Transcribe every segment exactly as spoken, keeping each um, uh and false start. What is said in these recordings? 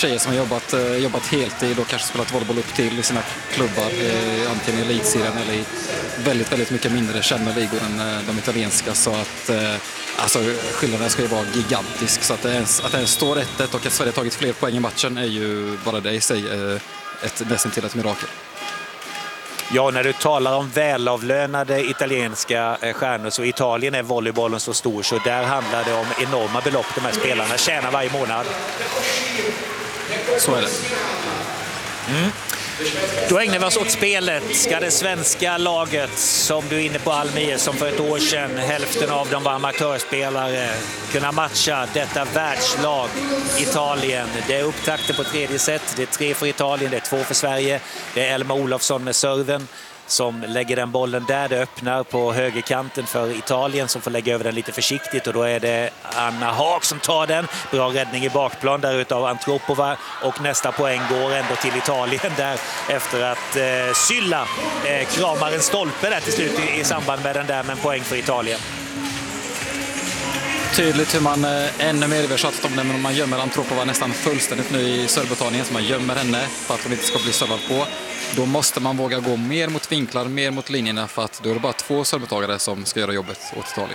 tjejer som har jobbat, jobbat heltid och kanske spelat volleyboll upp till i sina klubbar, eh, antingen i elitserien eller i väldigt, väldigt mycket mindre kända ligor än de italienska. Så att eh, alltså, skillnaden ska ju vara gigantisk. Så att det ens, att det ens står ett ett och att Sverige tagit fler poäng i matchen är ju bara det i sig eh, ett, nästan till ett mirakel. Ja, när du talar om välavlönade italienska stjärnor så Italien är volleybollen så stor så där handlar det om enorma belopp de här spelarna tjänar varje månad. Så är det. Mm. Då ägnar vi oss åt spelet. Ska det svenska laget, som du är inne på Almir, som för ett år sedan hälften av dem var amatörspelare, kunna matcha detta världslag Italien? Det är upptakten på tredje set. Det är tre för Italien, det är två för Sverige. Det är Elma Olofsson med serven som lägger den bollen där. Det öppnar på högerkanten för Italien som får lägga över den lite försiktigt och då är det Anna Haag som tar den. Bra räddning i bakplan där utav Antropova och nästa poäng går ändå till Italien där efter att eh, Sylla eh, kramar en stolpe där till slut i, i samband med den där, men poäng för Italien. Tydligt hur man eh, ännu mer, vi har tjatat om det, men man gömmer Antropova nästan fullständigt nu i servebetalningen, så man gömmer henne för att hon inte ska bli servad på. Då måste man våga gå mer mot vinklar, mer mot linjerna, för att då är det bara två servetagare som ska göra jobbet åt Italien.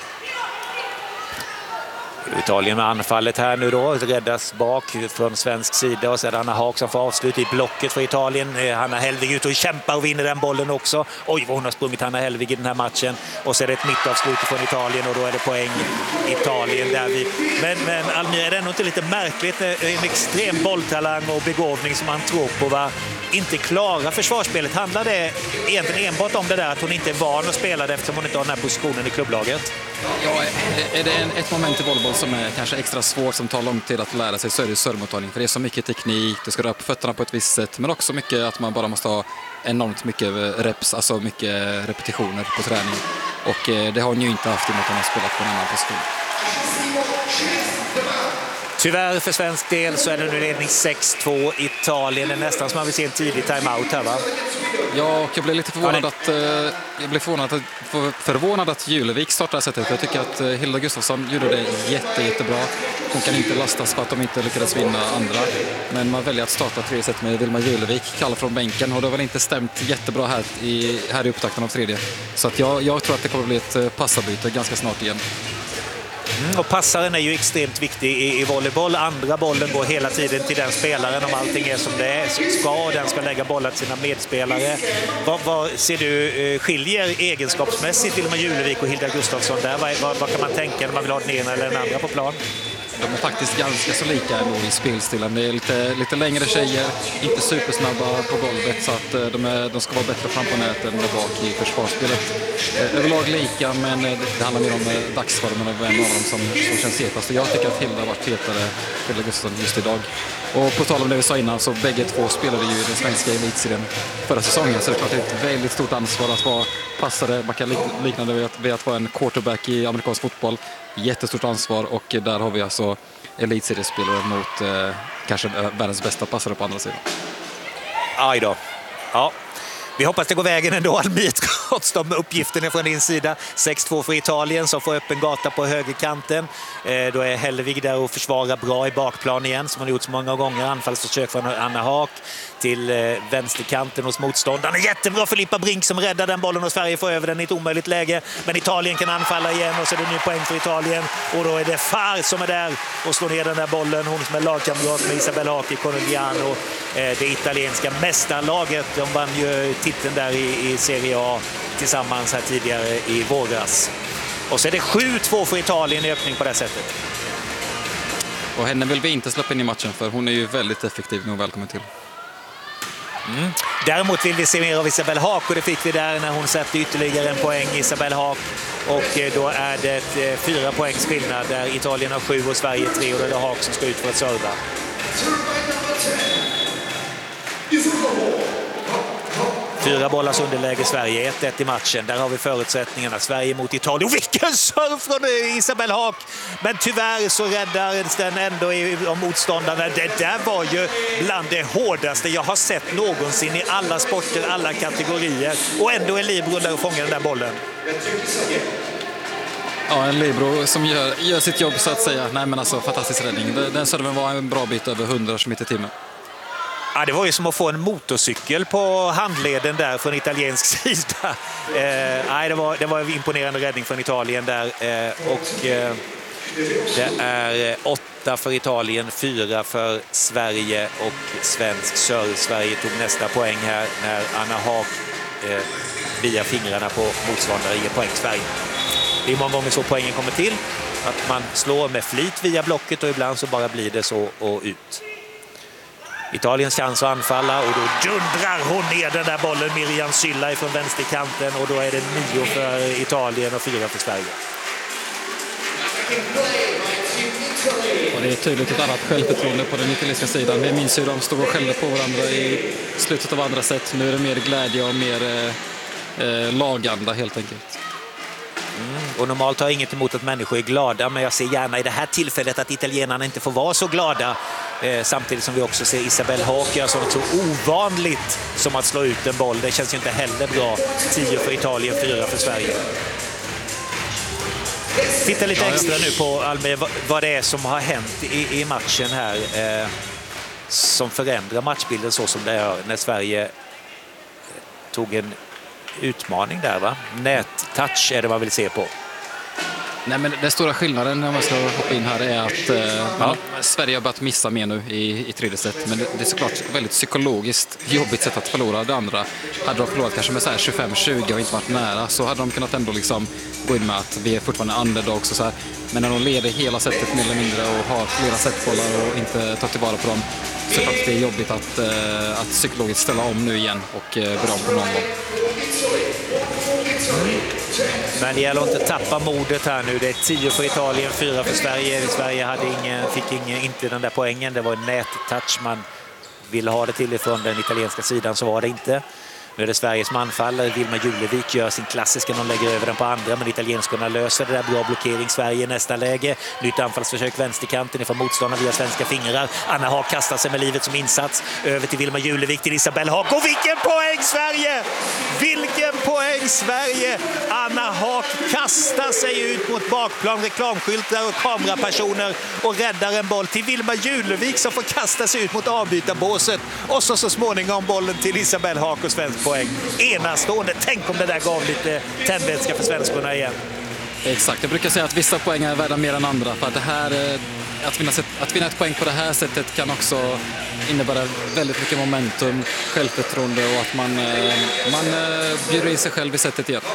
Italien med anfallet här nu då, räddas bak från svensk sida och sedan Anna Haag som får avslut i blocket för Italien. Hanna Hellvig ut och kämpar och vinner den bollen också. Oj, vad hon har sprungit Hanna Hellvig i den här matchen. Och så är det ett mittavslut från Italien och då är det poäng Italien där vi. Men, men Almir, är det ändå inte lite märkligt med en extrem bolltalang och begåvning som Antropova inte klara försvarsspelet? Handlar det egentligen enbart om det där att hon inte är van att spela det eftersom hon inte har den här positionen i klubblaget? Ja, är det en, ett moment i volleyboll som är kanske extra svårt, som tar lång tid att lära sig, så är det servemottagning. För det är så mycket teknik, det ska röra på fötterna på ett visst sätt, men också mycket att man bara måste ha enormt mycket reps, alltså mycket repetitioner på träning. Och eh, det har hon ju inte haft i och med att hon har spelat på en annan position. Tyvärr för svensk del så är det nu ledning sex två Italien. Det är nästan som man vill se en tidig timeout här, va? Ja, och jag blev lite förvånad ja, att, eh, jag blev förvånad att, för, förvånad att Julevik startade sättet. Jag tycker att eh, Hilda Gustafsson gjorde det jätte, jättebra. Hon kan inte lastas för att de inte lyckades vinna andra. Men man väljer att starta tre set med Vilma Julevik, kall från bänken. Och det har väl inte stämt jättebra här i, här i upptakten av tredje. Så att jag, jag tror att det kommer bli ett passarbyte ganska snart igen. Mm, och passaren är ju extremt viktig i, i volleyboll. Andra bollen går hela tiden till den spelaren om allting är som det är, ska, och den ska lägga bollen till sina medspelare. Vad, vad ser du skiljer egenskapsmässigt Vilma Julevik och Hilda Gustafsson där? Vad, vad, vad kan man tänka när man vill ha den ena eller den andra på plan? De är faktiskt ganska så lika ändå i spelstilen. Det är lite, lite längre tjejer, inte supersnabba på golvet, så att de, är, de ska vara bättre fram på nätet än bak i försvarsspelet. Överlag lika, men det handlar mer om dagsformen av en av dem som, som känns hetast. Jag tycker att Hilda har varit hetare, Hilda Gustafsson, just idag. Och på tal om det vi sa innan, så bägge två spelade ju i den svenska elitserien förra säsongen, så det är klart det är ett väldigt stort ansvar att vara passare. Man kan likna det vid att, vid att vara en quarterback i amerikansk fotboll. Jättestort ansvar, och där har vi alltså elitseriespelare mot eh, kanske världens bästa passare på andra sidan. Aj då. Ja. Vi hoppas det går vägen ändå, Almir, trots de uppgifterna från din sida. sex två för Italien som får öppen gata på högerkanten. Eh, då är Hellvig där och försvarar bra i bakplan igen, som han gjort så många gånger. Anfallsförsök från Anna Haag till eh, vänsterkanten hos motståndaren. Jättebra Filippa Brink som räddar den bollen och Sverige får över den i ett omöjligt läge. Men Italien kan anfalla igen och så är det ny poäng för Italien. Och då är det Far som är där och slår ner den där bollen. Hon som är lagkamrat med Isabel Haag i Conegliano. Eh, det italienska mästarlaget, de vann ju titeln där i, i Serie A tillsammans här tidigare i våras. Och så är det sju två för Italien i öppning på det sättet. Och henne vill vi inte släppa in i matchen, för hon är ju väldigt effektiv nu. Välkommen till. Mm. Däremot vill vi se mer av Isabel Haag, och det fick vi där när hon satte ytterligare en poäng, Isabel Haag. Och då är det ett, fyra poängs skillnad där Italien har sju och Sverige tre, och det är det Haag som ska ut för att serva. Fyra bollars underläge Sverige, ett ett i matchen. Där har vi förutsättningarna. Sverige mot Italien. Och vilken serv från Isabel Haag! Men tyvärr så räddar den ändå om motståndarna. Det där var ju bland det hårdaste jag har sett någonsin i alla sporter, alla kategorier. Och ändå är Libro där och fångar den där bollen. Ja, en libero som gör, gör sitt jobb så att säga. Nej men alltså, fantastisk räddning. Den serven var en bra bit över hundra kilometer i timmen. Ja, det var ju som att få en motorcykel på handleden där från italiensk sida. Eh, nej, det var, det var en imponerande räddning från Italien där. Eh, och eh, det är åtta för Italien, fyra för Sverige och svensk serve. Sverige tog nästa poäng här när Anna Haak eh, via fingrarna på motståndare ger poäng Sverige. Det är många gånger så poängen kommer till. Att man slår med flit via blocket och ibland så bara blir det så och ut. Italiens chans att anfalla och då dundrar hon ner den där bollen, Miriam Sylla från vänsterkanten, och då är det nio för Italien och fyra för Sverige. Och det är tydligt ett annat självförtroende på den italienska sidan. Vi minns hur de stod och skällde på varandra i slutet av andra set. Nu är det mer glädje och mer eh, laganda helt enkelt. Mm. Och normalt har jag inget emot att människor är glada, men jag ser gärna i det här tillfället att italienarna inte får vara så glada. Eh, samtidigt som vi också ser Isabelle Haak göra sånt så ovanligt som att slå ut en boll. Det känns ju inte heller bra. tio för Italien, fyra för Sverige. Titta lite extra nu på Almir, vad det är som har hänt i, i matchen här eh, som förändrar matchbilden så som det är när Sverige tog en utmaning där, va? Nättouch är det man vill se på. Nej, men den stora skillnaden när man ska hoppa in här är att eh, ja. Sverige har börjat missa mer nu i, i tredje set. Men det, det är såklart väldigt psykologiskt jobbigt sätt att förlora det andra. Hade de förlorat kanske med så här tjugofem tjugo och inte varit nära, så hade de kunnat ändå liksom gå in med att vi är fortfarande underdogs och så här. Men när de leder hela setet mer eller mindre och har flera setbollar och inte tar tillvara på dem, så är det jobbigt att, eh, att psykologiskt ställa om nu igen och eh, börja om på någon gång. Men det gäller att inte tappa modet här nu. Det är tio för Italien, fyra för Sverige. Sverige hade ingen, fick ingen, inte den där poängen. Det var en nättouch man ville ha det till ifrån den italienska sidan, så var det inte. Nu är det Sveriges manfaller. Vilma Julevik gör sin klassiska, de lägger över den på andra, men italienskorna löser det där. Bra blockering, Sverige i nästa läge. Nytt anfallsförsök vänsterkanten ifrån motståndaren via svenska fingrar. Anna Haak kastar sig med livet som insats. Över till Vilma Julevik, till Isabelle Haak. Och vilken poäng Sverige! Vilken poäng Sverige! Anna Haak kastar sig ut mot bakplan, reklamskyltar och kamerapersoner och räddar en boll till Vilma Julevik som får kasta sig ut mot avbytarbåset. Och så så småningom bollen till Isabelle Haak och svensk poäng. Enastående. Tänk om det där gav lite tändvätska för svenskorna igen. Exakt, jag brukar säga att vissa poäng är värda mer än andra. För att det här, att vinna, att vinna ett poäng på det här sättet kan också innebära väldigt mycket momentum, självförtroende och att man, man bjuder in sig själv i sättet igen.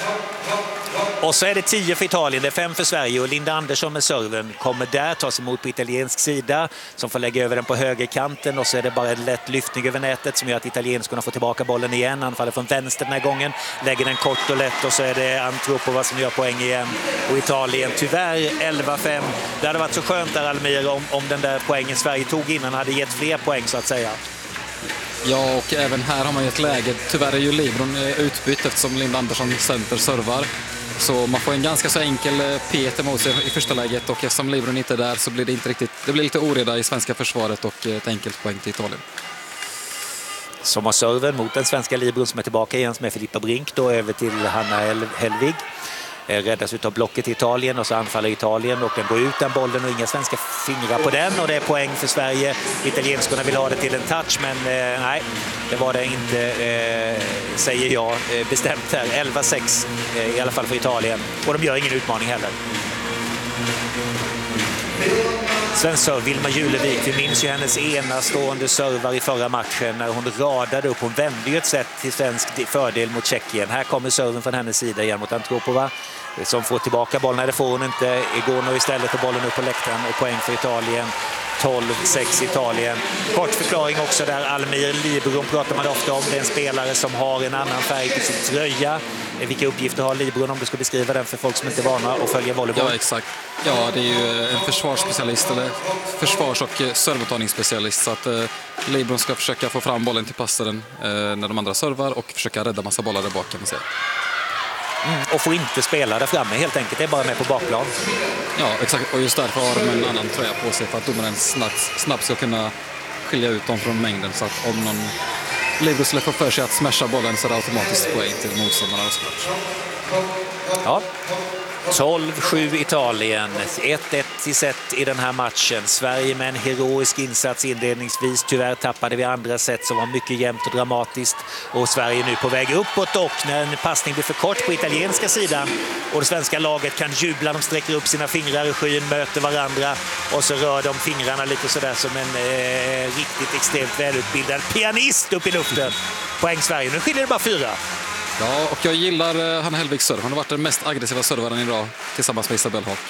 Och så är det tio för Italien, det är fem för Sverige, och Linda Andersson med serven kommer där, tas emot på italiensk sida som får lägga över den på högerkanten, och så är det bara en lätt lyftning över nätet som gör att italienskorna får tillbaka bollen igen. Anfaller från vänster den här gången, lägger den kort och lätt, och så är det Antropova som gör poäng igen. Och Italien tyvärr elva fem. Det hade varit så skönt där, Almir, om, om den där poängen Sverige tog innan hade gett fler poäng så att säga. Ja, och även här har man ju ett läge. Tyvärr är ju Libron utbytt eftersom Linda Andersson center servar. Så man får en ganska så enkel pet emot sig i första läget, och eftersom Libron inte är där så blir det inte riktigt, det blir lite oreda i svenska försvaret och ett enkelt poäng till Italien. Som har serven mot den svenska Libron som är tillbaka igen med Filippa Brink, då över till Hanna Hellvig. Räddas ut av blocket i Italien, och så anfaller Italien och den går ut den bollen och inga svenska fingrar på den, och det är poäng för Sverige. Italienskorna vill ha det till en touch, men eh, nej, det var det inte, eh, säger jag eh, bestämt här. elva sex eh, i alla fall för Italien, och de gör ingen utmaning heller. Svensk serve, Vilma Julevik. Vi minns ju hennes enastående servar i förra matchen när hon radade upp. Hon vände ju ett sätt till svensk fördel mot Tjeckien. Här kommer serven från hennes sida igen mot Antropova som får tillbaka bollen. Nej, det får hon inte. Går nu istället för bollen upp på läktaren, och poäng för Italien. tolv sex Italien. Kort förklaring också där, Almir. Libron pratar man ofta om. Det är en spelare som har en annan färg på sin tröja. Vilka uppgifter har Libron, om du ska beskriva den för folk som inte är vana och följer volleyboll? Ja, exakt. Ja, det är ju en försvarsspecialist, eller försvars- och servontagningsspecialist. Så att eh, Libron ska försöka få fram bollen till passaren eh, när de andra servar och försöka rädda massa bollar där bak, kan man säga. Mm, och får inte spela där framme helt enkelt, det är bara med på bakplan. Ja, exakt. Och just därför har de en annan tröja på sig, för att domaren snabbt, snabbt ska kunna skilja ut dem från mängden. Så att om någon Libro skulle få för sig att smasha bollen så är det automatiskt poäng till motståndarna. Ja. tolv sju Italien. ett ett i set i den här matchen. Sverige med en heroisk insats inledningsvis. Tyvärr tappade vi andra set som var mycket jämnt och dramatiskt. Och Sverige nu på väg uppåt, och när en passning blir för kort på italienska sidan och det svenska laget kan jubla, de sträcker upp sina fingrar i skyn, möter varandra och så rör de fingrarna lite sådär som en eh, riktigt extremt välutbildad pianist upp i luften. Poäng Sverige. Nu skiljer det bara fyra. Ja, och jag gillar Hanna Hellvigs serv. Hon har varit den mest aggressiva servaren idag tillsammans med Isabelle Haak.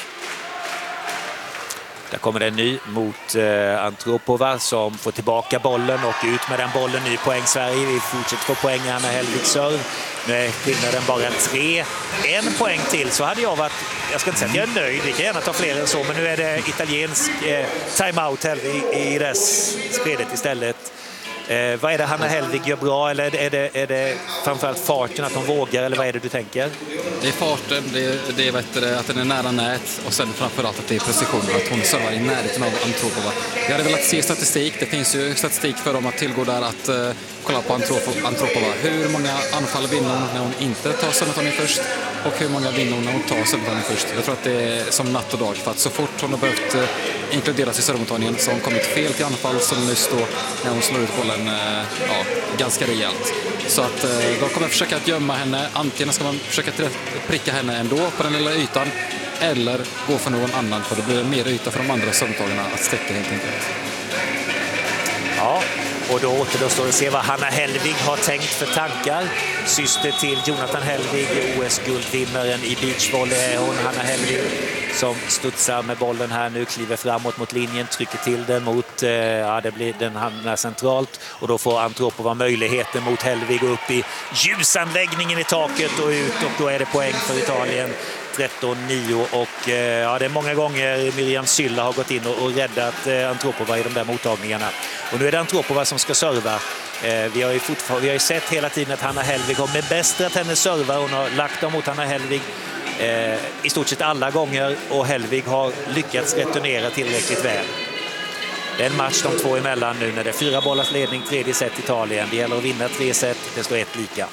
Där kommer det en ny mot eh, Antropova som får tillbaka bollen och ut med den bollen. Ny poäng Sverige. Vi fortsätter få poäng i Hanna Hellvigs serv. Nu är skillnaden bara tre. En poäng till så hade jag varit, jag ska inte säga att jag är nöjd, vi kan gärna ta fler än så, men nu är det italiensk eh, timeout i, i det spelet istället. Eh, vad är det Hanna Hellvig gör bra, eller är det, är det, är det framförallt farten att hon vågar, eller vad är det du tänker? Det är farten, det är, det är vet du, att den är nära nät, och sen framförallt att det är precision, att hon servar i närheten av Antropova. Jag hade velat se statistik, det finns ju statistik för dem att tillgå där, att uh, kolla på Antropova. Hur många anfall vinner hon när hon inte tar servetongen först, och hur många vinner hon när hon tar servetongen först. Jag tror att det är som natt och dag, för att så fort hon har behövt uh, inkluderas i servetongen så har hon kommit fel till anfall, som nyss då när hon slår ut bollen uh, ja, ganska rejält. Så att uh, de kommer försöka att gömma henne. Antingen ska man försöka pricka henne ändå på den lilla ytan, eller gå för någon annan, för det blir mer yta för de andra servetagarna att stäcka helt enkelt. Ja, och då återstår att se vad Hanna Hellvig har tänkt för tankar. Syster till Jonathan Hellvig, O S-guldvinnaren i beachvolley är hon, Hanna Hellvig, som studsar med bollen här nu, kliver framåt mot linjen, trycker till den mot, eh, ja det blir, den hamnar centralt, och då får Antropova möjligheten mot Hellvig upp i ljusanläggningen i taket och ut, och då är det poäng för Italien. tretton nio, och eh, ja, det är många gånger Miriam Sylla har gått in och, och räddat eh, Antropova i de där mottagningarna. Och nu är det Antropova som ska serva. Eh, vi har ju fortfarande, vi har ju sett hela tiden att Hanna Hellvig har bemästrat hennes servar. Hon har lagt dem mot Hanna Hellvig eh, i stort sett alla gånger, och Hellvig har lyckats returnera tillräckligt väl. Det är en match de två emellan nu när det är fyra bollars ledning, tredje set Italien. Det gäller att vinna tre set, det står ett lika.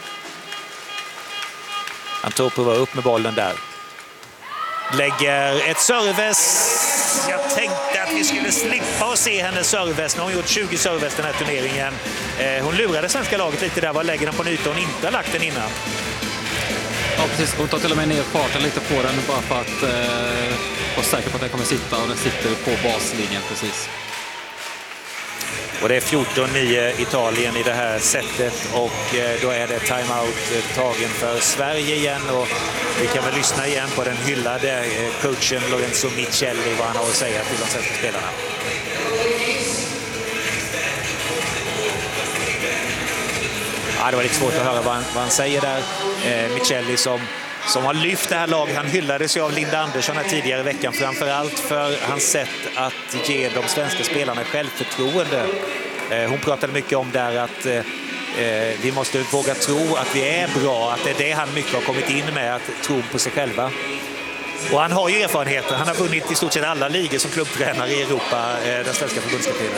Antropova upp med bollen där. Lägger ett serves. Jag tänkte att vi skulle slippa att se hennes serves. Nu har hon gjort tjugo serves den här turneringen. Eh, hon lurade svenska laget lite där. Var lägger den på en yta hon inte har lagt den innan. Ja, precis. Hon tar till och med ner parten lite på den bara för att eh, vara säker på att den kommer sitta, och den sitter på baslinjen precis. Och det är fjorton nio Italien i det här sättet, och då är det timeout tagen för Sverige igen, och vi kan väl lyssna igen på den hyllade coachen Lorenzo Michelli, vad han har att säga till de svenska spelarna. Ja, det var lite svårt att höra vad han, vad han säger där. Eh, Michelli som som har lyft det här laget. Han hyllades ju av Linda Andersson här tidigare i veckan, framförallt för hans sätt att ge de svenska spelarna självförtroende. Hon pratade mycket om där att vi måste våga tro att vi är bra, att det är det han mycket har kommit in med, att tro på sig själva. Och han har ju erfarenheter. Han har vunnit i stort sett alla ligor som klubbtränare i Europa, den svenska förbundskaptenen.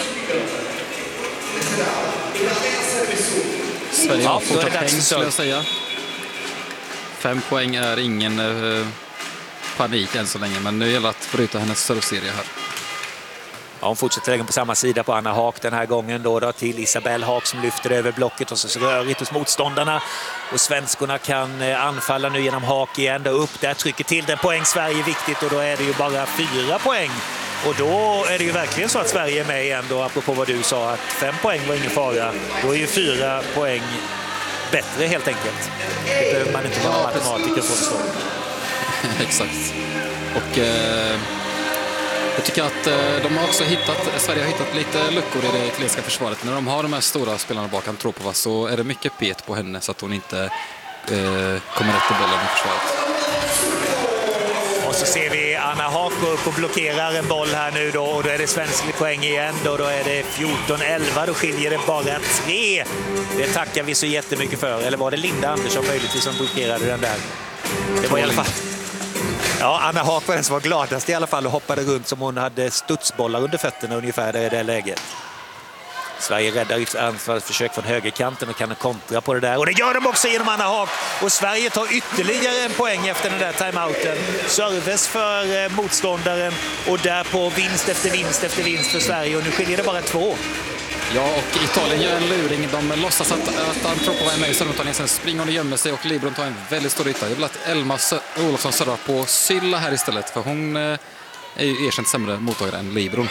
Sverige har fortsatt häng, skulle jag säga. Fem poäng är ingen eh, panik än så länge, men nu gäller det att bryta hennes servserie här. Ja, hon fortsätter lägga på samma sida på Anna Haak den här gången då, då till Isabelle Haak som lyfter över blocket, och så rörigt hos motståndarna. Och svenskorna kan eh, anfalla nu genom Haak igen, då upp där, trycker till den. Poäng Sverige är viktigt, och då är det ju bara fyra poäng. Och då är det ju verkligen så att Sverige är med igen då, apropå vad du sa, att fem poäng var ingen fara. Då är ju fyra poäng bättre helt enkelt. Det behöver man inte vara ja, matematiker för att förstå. Exakt. Och eh, jag tycker att eh, de har också hittat, Sverige har hittat lite luckor i det italienska försvaret. När de har de här stora spelarna bak Antropova så är det mycket pet på henne så att hon inte eh, kommer rätt i bollen i försvaret. Och så ser vi Anna Haak gå upp och blockerar en boll här nu då, och då är det svensk poäng igen då, då är det fjorton elva, då skiljer det bara tre. Det tackar vi så jättemycket för. Eller var det Linda Andersson möjligtvis som blockerade den där? Det var i alla fall. Ja, Anna Haak var den som var gladast i alla fall och hoppade runt som hon hade studsbollar under fötterna ungefär där i det läget. Sverige räddar ut anfallsförsök från högerkanten och kan kontra på det där. Och det gör de också genom Anna Haak. Och Sverige tar ytterligare en poäng efter den där timeouten. Serves för motståndaren och därpå vinst efter vinst efter vinst för Sverige. Och nu skiljer det bara två. Ja, och Italien gör en luring. De låtsas att, att Antropova är med i servemottagningen. Sen springer och gömmer sig och Libron tar en väldigt stor yta. Jag vill att Elma Olofsson servar på Sylla här istället. För hon är ju erkänt sämre mottagare än Libron.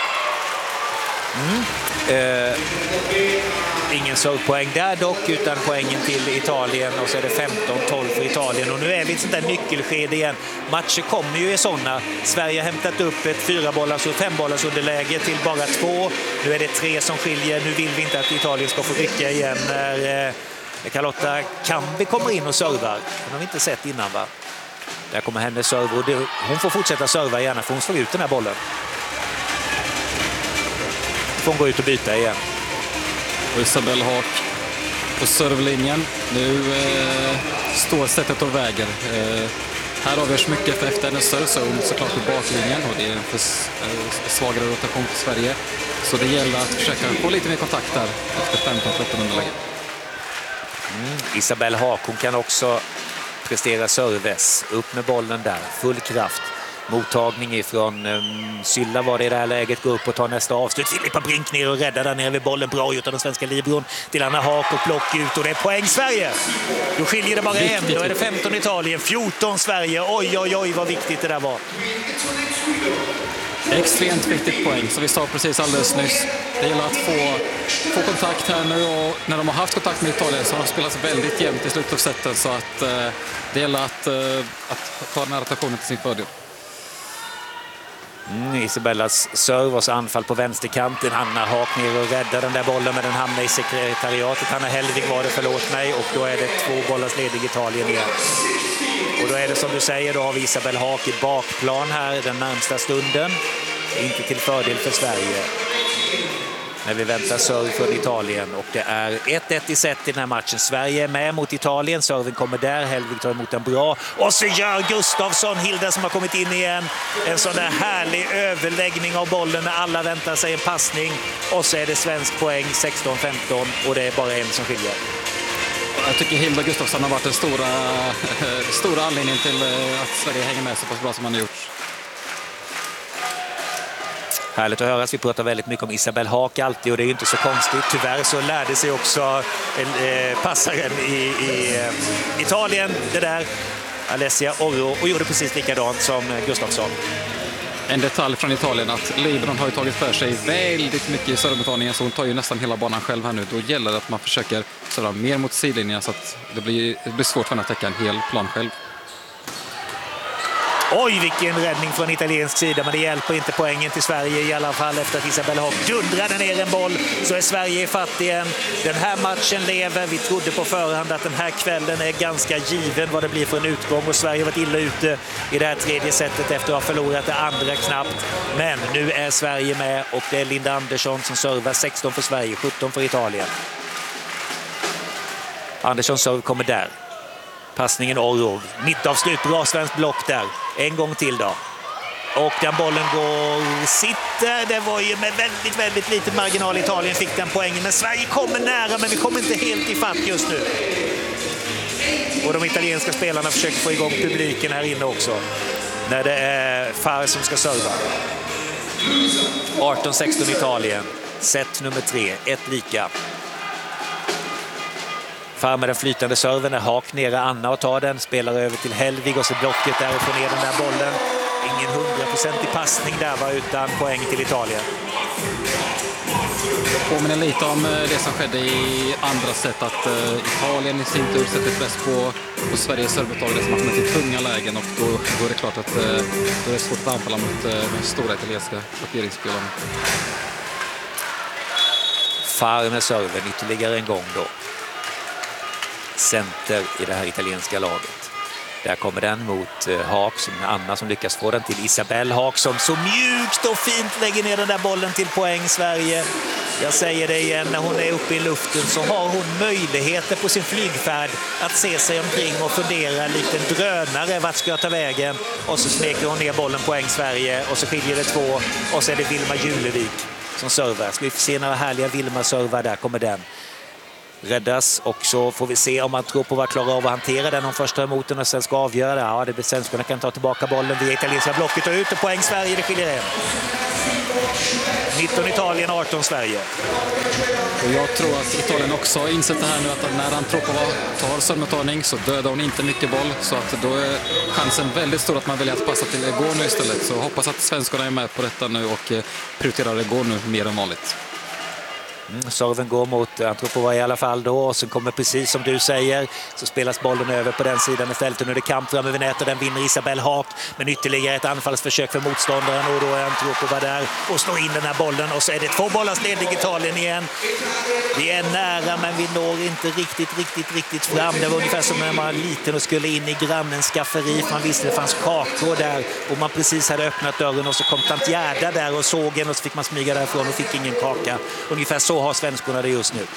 Mm. Eh, ingen servepoäng där dock, utan poängen till Italien. Och så är det femton tolv för Italien. Och nu är vi i ett sånt där nyckelskede igen. Matcher kommer ju i sådana. Sverige har hämtat upp ett fyra bollars och fem bollars underläge till bara två. Nu är det tre som skiljer. Nu vill vi inte att Italien ska få rycka igen när eh, Carlotta Cambi kommer in och servar. Det har vi inte sett innan, va? Där kommer hennes server och det, hon får fortsätta serva gärna för hon slår ut den här bollen. Får hon gå ut och byta igen. Och Isabel Haak på servlinjen. Nu eh, står sättet och väger. Eh, här avgörs mycket för efter hennes serv, så hon såklart på baklinjen och det är en för, eh, svagare rotation för Sverige. Så det gäller att försöka få lite mer kontakt där efter femton tretton underläge. Mm, Isabel Haak, hon kan också prestera serves. Upp med bollen där, full kraft. Mottagning ifrån um, Sylla var det i det här läget. Går upp och tar nästa avslut. Filippa Brink ner och räddar där nere vid bollen. Bra gjort av den svenska Libron. Till Anna Haak och block ut. Och det är poäng Sverige. Då skiljer det bara en. Då är det femton Italien, fjorton Sverige. Oj, oj, oj vad viktigt det där var. Extremt viktigt poäng, som vi sa precis alldeles nyss. Det gäller att få, få kontakt här nu, och när de har haft kontakt med Italien så har de spelat väldigt jämnt i slutet av sätten, så att eh, det gäller att, eh, att ta den här rotationen till sin fördel. Mm, Isabellas serv och anfall på vänsterkanten. Anna Haak ner och räddar den där bollen, men den hamnar i sekretariatet. Hanna Hellvig var det, förlåt mig, och då är det två bollars ledig Italien igen. Och då är det som du säger, då har vi Isabel Haak i bakplan här den närmsta stunden. Inte till fördel för Sverige. När vi väntar serv från Italien, och det är ett ett i set i den här matchen. Sverige är med mot Italien, serven kommer där, Hellvig tar emot den bra. Och så gör Gustafsson, Hilda som har kommit in igen, en sån där härlig överläggning av bollen när alla väntar sig en passning. Och så är det svensk poäng, sexton femton, och det är bara en som skiljer. Jag tycker Hilda Gustafsson har varit den stora, stora anledningen till att Sverige hänger med så pass bra som han har gjort. Härligt att höra. Vi pratar väldigt mycket om Isabel Haak alltid, och det är inte så konstigt. Tyvärr så lärde sig också eh, passaren i, i eh, Italien det där, Alessia Orro, och gjorde precis likadant som Gustafsson. En detalj från Italien att Libron har ju tagit för sig väldigt mycket i servemottagningen, så hon tar ju nästan hela banan själv här nu. Då gäller det att man försöker serva mer mot sidlinjen så att det blir, det blir svårt för henne att täcka en hel plan själv. Oj, vilken räddning från italiensk sida, men det hjälper inte poängen till Sverige i alla fall. Efter att Isabel Haak dundrade ner en boll så är Sverige i fatt igen. Den här matchen lever. Vi trodde på förhand att den här kvällen är ganska given vad det blir för en utgång, och Sverige har varit illa ute i det här tredje sättet efter att ha förlorat det andra knappt. Men nu är Sverige med, och det är Linda Andersson som servar. Sexton för Sverige, sjutton för Italien. Andersson serv kommer där. Passningen Orrov. Mittavslut, bra svensk block där. En gång till då. Och den bollen går, sitter. Det var ju med väldigt, väldigt liten marginal Italien fick den poängen. Men Sverige kommer nära, men vi kommer inte helt i fatt just nu. Och de italienska spelarna försöker få igång publiken här inne också. När det är Far som ska serva. arton sexton Italien. Set nummer tre. Ett lika. Far med den flytande serven är Haak nere Anna och tar den. Spelar över till Hellvig och så blocket där och får ner den där bollen. Ingen hundraprocentig passning där, va, utan poäng till Italien. Det påminner lite om det som skedde i andra set, att uh, Italien i sin tur sätter press på, på Sveriges servemottagare som har kommit till tunga lägen, och då, då är det klart att uh, då är det svårt att anfalla mot uh, de stora italienska blockeringsspelarna. Far med serven ytterligare en gång då. Center i det här italienska laget. Där kommer den mot eh, Haak, som Anna som lyckas få den till Isabel Haak, som så mjukt och fint lägger ner den där bollen till poäng Sverige. Jag säger det igen, när hon är uppe i luften så har hon möjligheter på sin flygfärd att se sig omkring och fundera likt en drönare vart ska jag ta vägen, och så smeker hon ner bollen poäng Sverige, och så skiljer det två, och så är det Vilma Julevik som servar. Ska vi se några härliga Vilma-servar, där kommer den. Räddas och så får vi se om man tror på vad klarar av att hantera den om första emot den och sen ska avgöra det. Ja, det blir svenskarna kan ta tillbaka bollen via italienska blocket och ut och poäng Sverige, det skiljer en. nitton Italien, arton Sverige. Och jag tror att Italien också har insett det här nu, att när Antropova tar servemottagning så dödar hon inte mycket boll, så att då är chansen väldigt stor att man väljer att passa till Egonu istället. Så hoppas att svenskarna är med på detta nu och prioriterar Egonu mer än vanligt. Mm, serven går mot Antropova i alla fall då, och sen kommer precis som du säger så spelas bollen över på den sidan istället, och nu är det kamp fram över nätet och den vinner Isabelle Haak, men ytterligare ett anfallsförsök för motståndaren och då är Antropova där och slår in den här bollen och så är det två bollars ledning Italien igen. Vi är nära men vi når inte riktigt, riktigt, riktigt fram. Det var ungefär som när man var liten och skulle in i grannens skafferi, för man visste det fanns kakor där och man precis hade öppnat dörren och så kom tant Gerda där och såg en och så fick man smyga därifrån och fick ingen kaka. Ungefär så har svenskorna det just nu.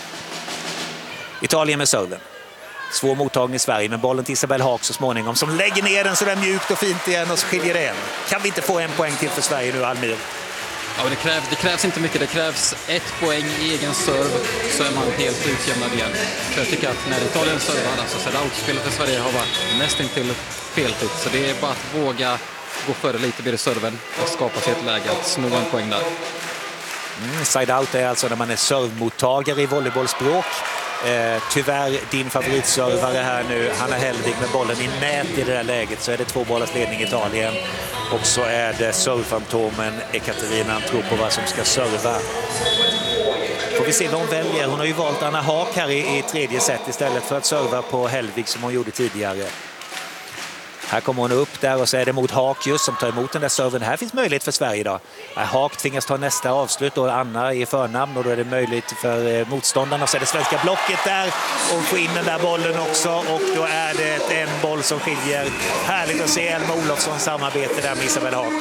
Italien med serven. Svår mottagning i Sverige, men bollen till Isabelle Haak så småningom som lägger ner den så där mjukt och fint igen och så skiljer det en. Kan vi inte få en poäng till för Sverige nu, Almir? Ja, det, krävs, det krävs inte mycket. Det krävs ett poäng i egen serv så är man helt utjämnad igen. För jag tycker att när Italien servar så ser outspelet för Sverige har varit nästan till felfritt. Så det är bara att våga gå före lite vid serven och skapa sig ett läge att sno en poäng där. Mm, side out är alltså när man är servmottagare i volleybollspråk. Eh, tyvärr din favoritservare här nu, Hanna Hellvig med bollen i nät i det där läget, så är det två bollars ledning i Italien. Och så är det servfantomen Ekaterina Antropova som ska serva. Får vi se vad hon väljer. Hon har ju valt Anna Haak här i, i tredje set istället för att serva på Hellvig som hon gjorde tidigare. Här kommer hon upp där och så är det mot Haak just som tar emot den där serven. Här finns möjlighet för Sverige idag. Haak tvingas ta nästa avslut och Anna i förnamn och då är det möjligt för motståndarna. Och så är det svenska blocket där och få in den där bollen också och då är det en boll som skiljer. Härligt att se Elma Olofsson samarbete där med Isabelle Haak.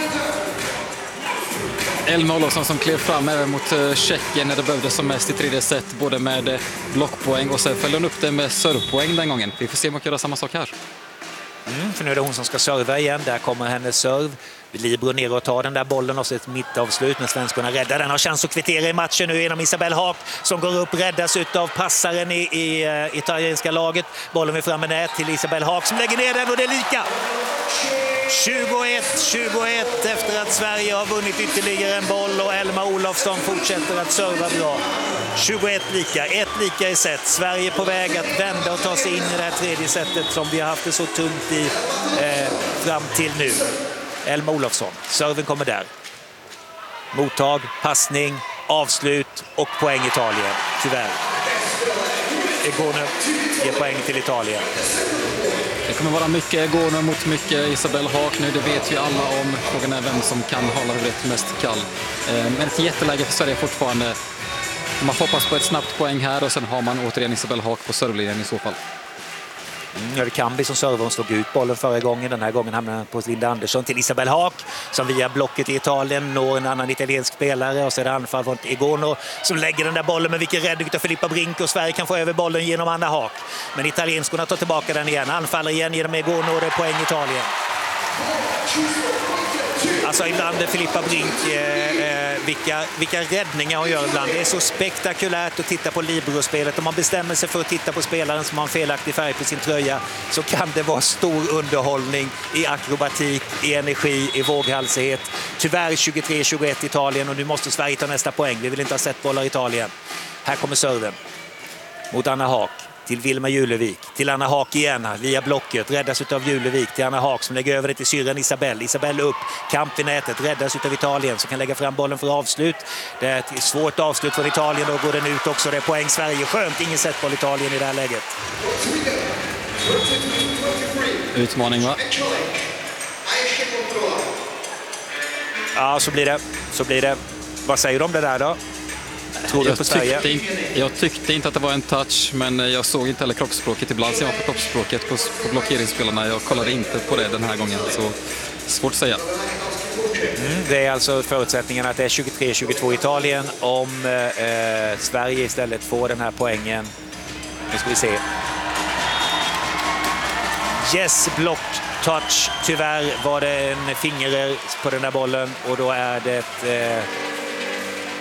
Elma Olofsson som klev fram även mot Tjeckien när det behövdes som mest i tredje set, både med blockpoäng och sen följde hon upp det med servpoäng den gången. Vi får se om hon kan göra samma sak här. Mm, för nu är det hon som ska serva igen. Där kommer hennes serv. Libero ner och tar den där bollen och så ett mittavslut när svenskarna räddar den. Har chans att kvittera i matchen nu genom Isabelle Haak som går upp, räddas av passaren i, i uh, italienska laget. Bollen är framme nät till Isabelle Haak som lägger ner den och det är lika. tjugoett tjugoett efter att Sverige har vunnit ytterligare en boll och Elma Olofsson fortsätter att serva bra. tjugoett lika, ett lika i set. Sverige på väg att vända och ta sig in i det här tredje setet som vi har haft det så tungt i eh, fram till nu. Elma Olofsson, serven kommer där. Mottag, passning, avslut och poäng Italien, tyvärr. Egonu ger poäng till Italien. Det kommer vara mycket Egonu mot mycket Isabelle Haak nu, det vet ju alla om. Frågan är vem som kan hålla det mest kall. Men ett jätteläge för Sverige fortfarande. Man får hoppas på ett snabbt poäng här och sen har man återigen Isabelle Haak på servlinjen i så fall. Mm, det Kambi som server, hon slog ut bollen förra gången. Den här gången hamnar den på Linda Andersson till Isabelle Haak som via blocket i Italien når en annan italiensk spelare och så är det anfall från Egonu som lägger den där bollen med vilken räddning av Filippa Brink och Sverige kan få över bollen genom Anna Haak. Men italienskorna tar tillbaka den igen. Anfaller igen genom Egonu och det är poäng Italien. Alltså ibland är Filippa Brink eh, eh, vilka, vilka räddningar hon gör ibland. Det är så spektakulärt att titta på Libero-spelet. Om man bestämmer sig för att titta på spelaren som har en felaktig färg på sin tröja så kan det vara stor underhållning i akrobatik, i energi, i våghalsighet. Tyvärr tjugotre tjugoett Italien och nu måste Sverige ta nästa poäng. Vi vill inte ha sett bollar i Italien. Här kommer serven mot Anna Haak. Till Vilma Julevik, till Anna Haak igen via blocket, räddas av Julevik till Anna Haak som lägger över det till syrran Isabelle. Isabelle upp, kamp i nätet, räddas av Italien som kan lägga fram bollen för avslut. Det är ett svårt avslut för Italien och går den ut också. Det är poäng Sverige, skönt, ingen sett boll Italien i det här läget. Utmaning va? Ja, så blir det, så blir det. Vad säger du om det där då? Jag tyckte, inte, jag tyckte inte att det var en touch, men jag såg inte heller kroppsspråket. Ibland ser man på kroppsspråket på, på blockeringsspelarna. Jag kollade inte på det den här gången, så svårt att säga. Mm, det är alltså förutsättningen att det är tjugotre tjugotvå Italien om eh, Sverige istället får den här poängen. Nu ska vi se. Yes, block touch. Tyvärr var det en finger på den där bollen och då är det... Eh,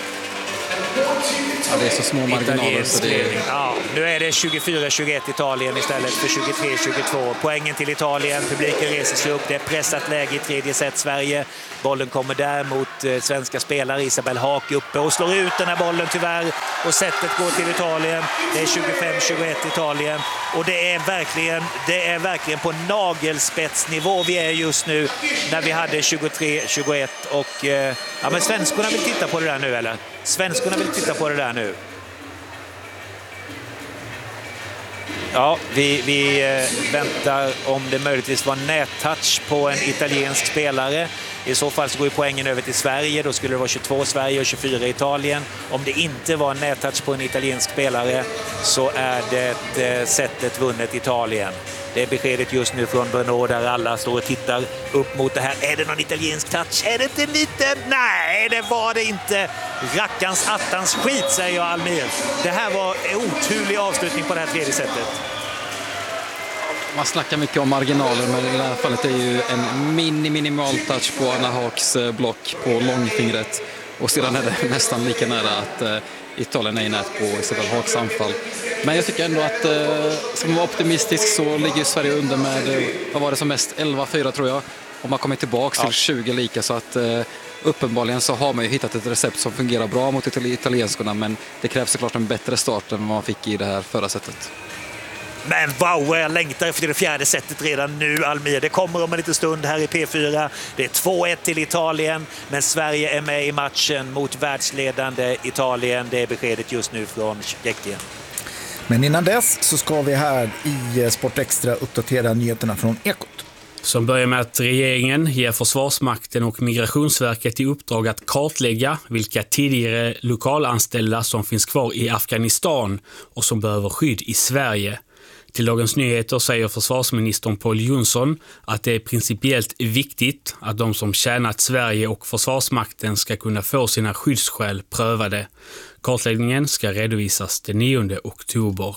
Ja, det är så små marginaler. Så det är... ja, nu är det tjugofyra tjugoett Italien istället för tjugotre tjugotvå. Poängen till Italien. Publiken reser sig upp. Det är pressat läge i tredje set Sverige. Bollen kommer där mot eh, svenska spelare. Isabel Haak uppe och slår ut den här bollen tyvärr. Och sättet går till Italien. Det är tjugofem tjugoett Italien. Och det är verkligen, det är verkligen på nagelspetsnivå vi är just nu när vi hade tjugotre tjugoett. Och eh, ja, men svenskorna vill titta på det där nu, eller? Svenskorna vill titta på det där nu. Ja, vi, vi eh, väntar om det möjligtvis var nättouch på en italiensk spelare. I så fall så går ju poängen över till Sverige. Då skulle det vara tjugotvå Sverige och tjugofyra Italien. Om det inte var nättouch på en italiensk spelare så är det eh, sättet vunnet Italien. Det är beskedet just nu från Brno där alla står och tittar upp mot det här. Är det någon italiensk touch? Är det inte lite? Nej, det var det inte. Rackans attans skit, säger jag Almir. Det här var en oturlig avslutning på det här tredje sättet. Man snackar mycket om marginaler, men i det här fallet är ju en mini minimal touch på Anna Haaks block på långfingret. Och sedan är det nästan lika nära att uh, Italien är i nät på Isabel Haaks anfall. Men jag tycker ändå att, uh, som man var optimistisk, så ligger Sverige under med, uh, vad var det som mest, elva fyra tror jag. Och man kommer tillbaka till ja. tjugo lika, så att uh, uppenbarligen så har man ju hittat ett recept som fungerar bra mot itali- italienskorna. Men det krävs såklart en bättre start än vad man fick i det här förra sättet. Men wow, jag längtar efter det fjärde sättet redan nu, Almir. Det kommer om en liten stund här i P fyra. Det är två ett till Italien, men Sverige är med i matchen mot världsledande Italien. Det är beskedet just nu från Tjeckien. Men innan dess så ska vi här i Sport Extra uppdatera nyheterna från Ekot. Som börjar med att regeringen ger Försvarsmakten och Migrationsverket i uppdrag att kartlägga vilka tidigare lokalanställda som finns kvar i Afghanistan och som behöver skydd i Sverige. Till Dagens Nyheter säger försvarsministern Pål Jonsson att det är principiellt viktigt att de som tjänat Sverige och Försvarsmakten ska kunna få sina skyddsskäl prövade. Kartläggningen ska redovisas den nionde oktober.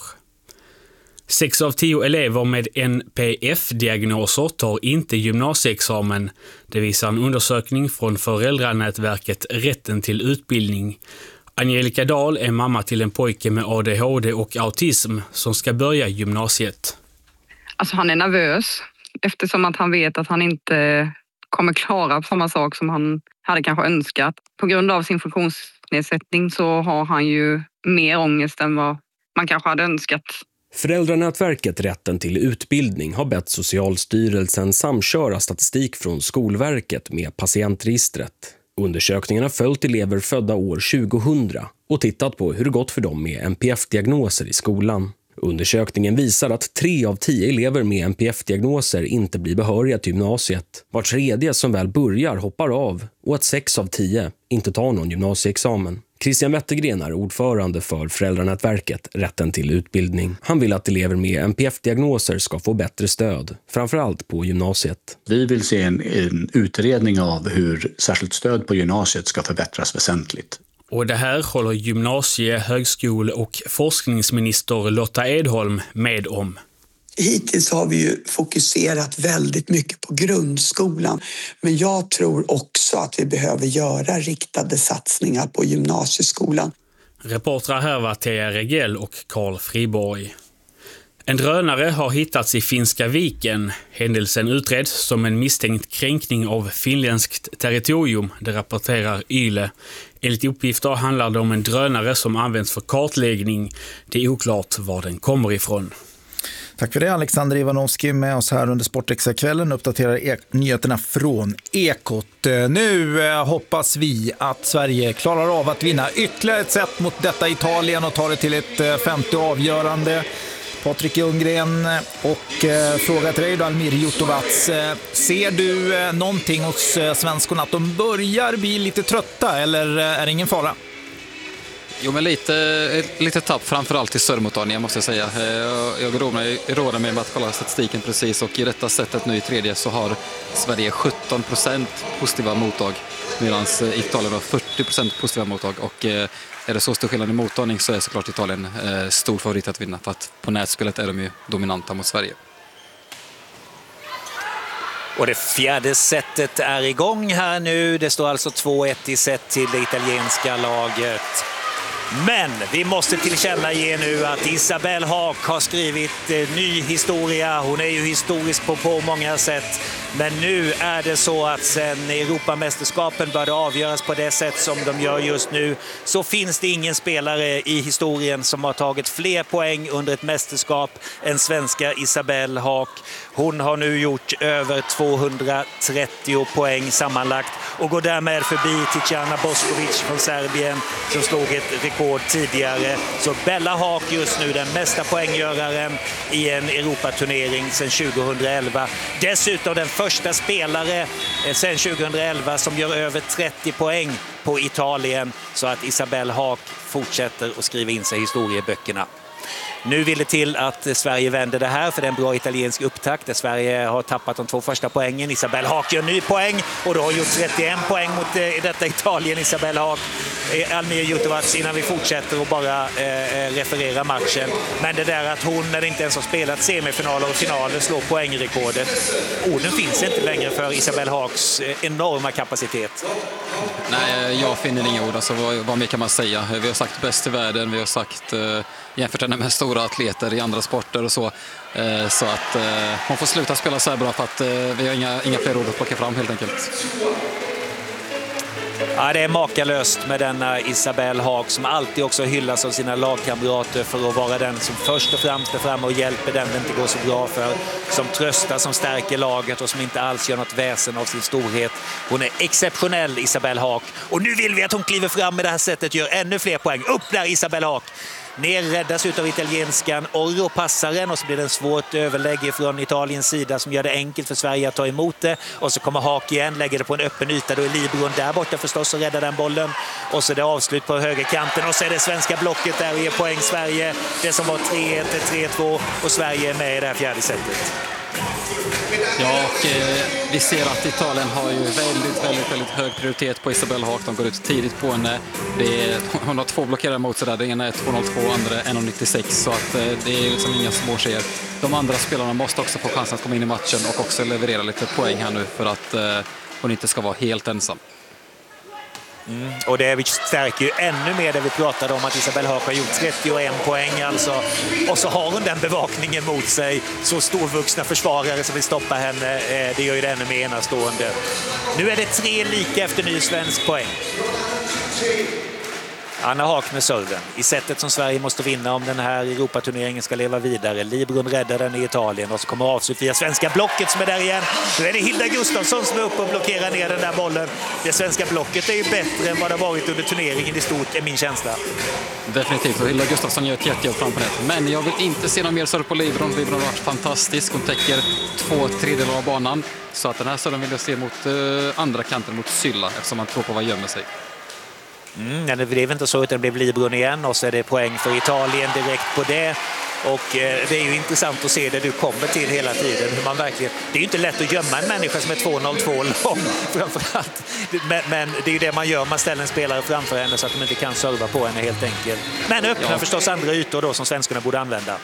Sex av tio elever med N P F-diagnoser tar inte gymnasieexamen. Det visar en undersökning från föräldranätverket Rätten till utbildning. Angelica Dahl är mamma till en pojke med A D H D och autism som ska börja gymnasiet. Alltså han är nervös eftersom att han vet att han inte kommer klara samma sak som han hade kanske önskat. På grund av sin funktionsnedsättning så har han ju mer ångest än vad man kanske hade önskat. Föräldranätverket Rätten till utbildning har bett Socialstyrelsen samköra statistik från Skolverket med patientregistret. Undersökningen har följt elever födda år tjugohundra och tittat på hur det gått för dem med N P F-diagnoser i skolan. Undersökningen visar att tre av tio elever med N P F-diagnoser inte blir behöriga till gymnasiet. Var tredje som väl börjar hoppar av och att sex av tio inte tar någon gymnasieexamen. Christian Wettergren är ordförande för Föräldranätverket Rätten till utbildning. Han vill att elever med N P F-diagnoser ska få bättre stöd, framförallt på gymnasiet. Vi vill se en, en utredning av hur särskilt stöd på gymnasiet ska förbättras väsentligt. Och det här håller gymnasie-, högskole- och forskningsminister Lotta Edholm med om. Hittills har vi ju fokuserat väldigt mycket på grundskolan, men jag tror också att vi behöver göra riktade satsningar på gymnasieskolan. Reportrar här var Thea Regell och Carl Friborg. En drönare har hittats i Finska viken. Händelsen utreds som en misstänkt kränkning av finländskt territorium, det rapporterar Yle. Enligt uppgifter handlar det om en drönare som används för kartläggning. Det är oklart var den kommer ifrån. Tack för det, Alexander Ivanovski med oss här under Sportextra-kvällen. Uppdaterar e- nyheterna från Ekot. Nu eh, hoppas vi att Sverige klarar av att vinna ytterligare ett set mot detta Italien och tar det till ett eh, femte avgörande. Patrik Ljunggren och eh, fråga till dig då, Almir Jutovac. Eh, ser du eh, någonting hos eh, svenskorna att de börjar bli lite trötta eller eh, är det ingen fara? Jo, men lite, lite tapp framförallt i sörmottagningen måste jag säga. Jag råder mig med att kolla statistiken precis, och i detta sättet nu i tredje så har Sverige sjutton procent positiva mottag medan Italien har fyrtio procent positiva mottag, och är det så stor skillnad i mottagning så är såklart Italien stor favorit att vinna, för att på nätspelet är de ju dominanta mot Sverige. Och det fjärde setet är igång här nu. Det står alltså två ett i set till det italienska laget. Men vi måste tillkännage nu att Isabell Haak har skrivit eh, ny historia. Hon är ju historisk på, på många sätt. Men nu är det så att sen Europamästerskapen började avgöras på det sätt som de gör just nu, så finns det ingen spelare i historien som har tagit fler poäng under ett mästerskap än svenska Isabell Haak. Hon har nu gjort över tvåhundratrettio poäng sammanlagt och går därmed förbi Tijana Boskovic från Serbien som slog ett rekord tidigare. Så Bella Haak just nu den mesta poänggöraren i en Europaturnering sedan tjugohundraelva. Dessutom den första spelare sedan tjugohundraelva som gör över trettio poäng på Italien, så att Isabell Haak fortsätter att skriva in sig i historieböckerna. Nu vill det till att Sverige vänder det här, för det är en bra italiensk upptakt där Sverige har tappat de två första poängen. Isabell Haak gör en ny poäng och då har gjort trettioen poäng mot eh, detta Italien. Isabell Haak, eh, Almir Jutovac, innan vi fortsätter och bara eh, referera matchen. Men det där att hon, när det inte ens har spelat semifinaler och finaler, slår poängrekordet. Orden finns inte längre för Isabell Haaks eh, enorma kapacitet. Nej, jag finner inga ord. Alltså, vad, vad mer kan man säga? Vi har sagt bäst i världen, vi har sagt eh, jämfört henne med stora atleter i andra sporter och så. Eh, så att eh, hon får sluta spela så här bra för att eh, vi har inga, inga fler ord att plocka fram helt enkelt. Ja, det är makalöst med denna Isabell Haak som alltid också hyllas av sina lagkamrater för att vara den som först och främst är framme och hjälper den det inte går så bra för. Som tröstar, som stärker laget och som inte alls gör något väsen av sin storhet. Hon är exceptionell, Isabell Haak. Och nu vill vi att hon kliver fram med det här sättet, gör ännu fler poäng. Upp där Isabell Haak! Ner räddas ut av italienskan. Orro passar den och så blir det en svårt överlägg från Italiens sida som gör det enkelt för Sverige att ta emot det. Och så kommer Haak igen, lägger det på en öppen yta. Då är Libron där borta förstås och räddar den bollen. Och så är det avslut på högerkanten. Och så är det svenska blocket där och ger poäng Sverige. Det som var tre ett, tre två och Sverige är med i det här fjärde sättet. Ja, och eh, vi ser att Italien har ju väldigt, väldigt, väldigt hög prioritet på Isabell Haak. De går ut tidigt på henne. Det är, hon har två blockerare mot sig där. Det ena är två noll två, andra är ett nittiosex. Så att, eh, det är liksom inga små tjejer. De andra spelarna måste också få chansen att komma in i matchen och också leverera lite poäng här nu för att eh, hon inte ska vara helt ensam. Mm. Och det stärker ju ännu mer det vi pratade om, att Isabell Haak har gjort trettioen poäng alltså. Och så har hon den bevakningen mot sig, så storvuxna försvarare som vill stoppa henne. Det gör ju det ännu mer enastående. Nu är det tre lika efter ny svensk poäng. Anna Haak med serven i sättet som Sverige måste vinna om den här Europaturneringen ska leva vidare. Libron räddar den i Italien och så kommer avslut via svenska blocket som är där igen. Nu är det Hilda Gustafsson som är uppe och blockerar ner den där bollen. Det svenska blocket är ju bättre än vad det har varit under turneringen i stort, är min känsla. Definitivt, och Hilda Gustafsson gör ett jättejobb framför det. Men jag vill inte se någon mer serv på Libron. Libron har varit fantastisk. Hon täcker två tredjedelar av banan. Så att den här serven vill jag se mot uh, andra kanten, mot Sylla, eftersom man tror på vad gömmer sig. Mm, det blev inte så, utan det blev Libron igen och så är det poäng för Italien direkt på det. Och eh, det är ju intressant att se det du kommer till hela tiden. Hur man verkligen, det är ju inte lätt att gömma en människa som är två noll två lång framförallt. Men, men det är ju det man gör, man ställer en spelare framför henne så att de inte kan serva på henne helt enkelt. Men öppnar ja. förstås andra ytor då som svenskarna borde använda.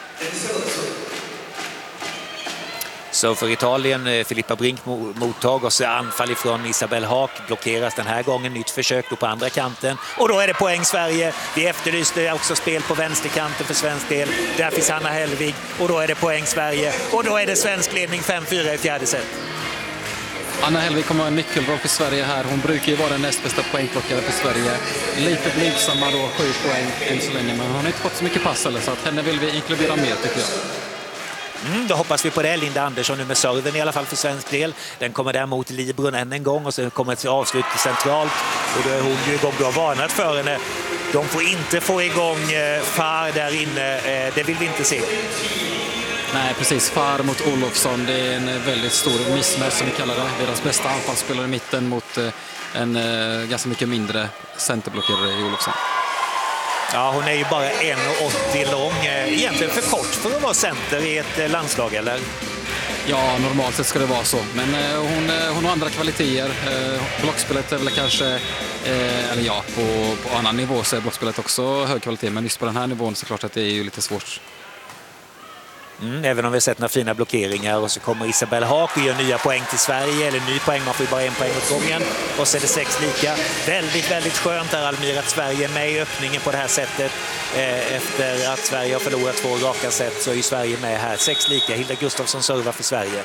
Så för Italien, Filippa Brink mottag och så anfall ifrån Isabell Haak, blockeras den här gången, nytt försök då på andra kanten. Och då är det poäng Sverige. Vi efterlyste också spel på vänsterkanten för svensk del. Där finns Hanna Hellvig och då är det poäng Sverige. Och då är det svensk ledning fem fyra i fjärde set. Anna Hellvig kommer ha en nyckelroll för Sverige här. Hon brukar ju vara den näst bästa poängplockare för Sverige. Lite blygsamma då, sju poäng än så länge. Men hon har inte fått så mycket pass eller, så att henne vill vi inkludera mer tycker jag. Mm, då hoppas vi på det. Linda Andersson nu med serven i alla fall för svensk del. Den kommer där mot Libron än en gång och så kommer ett avslut centralt. Och då är hon ju igång. Du har varnat för henne. De får inte få igång eh, Far där inne. Eh, det vill vi inte se. Nej, precis. Far mot Olofsson. Det är en väldigt stor missmatch som vi kallar det. Deras bästa anfallsspelare i mitten mot eh, en eh, ganska mycket mindre centerblockerare i Olofsson. Ja, hon är ju bara en åttio lång. Egentligen för kort för att vara center i ett landslag, eller? Ja, normalt sett ska det vara så. Men eh, hon, eh, hon har andra kvaliteter. Eh, blockspelet är väl kanske, eh, eller ja, på, på annan nivå så är blockspelet också hög kvalitet. Men just på den här nivån så klart att det är ju lite svårt. Mm, även om vi har sett några fina blockeringar. Och så kommer Isabelle Haak och gör nya poäng till Sverige. Eller ny poäng, man får ju bara en poäng åt gången. Och så är det sex lika. Väldigt, väldigt skönt här, Almir, att Sverige är med i öppningen på det här sättet. Eh, efter att Sverige har förlorat två raka set så är ju Sverige med här. Sex lika. Hilda Gustafsson servar för Sverige.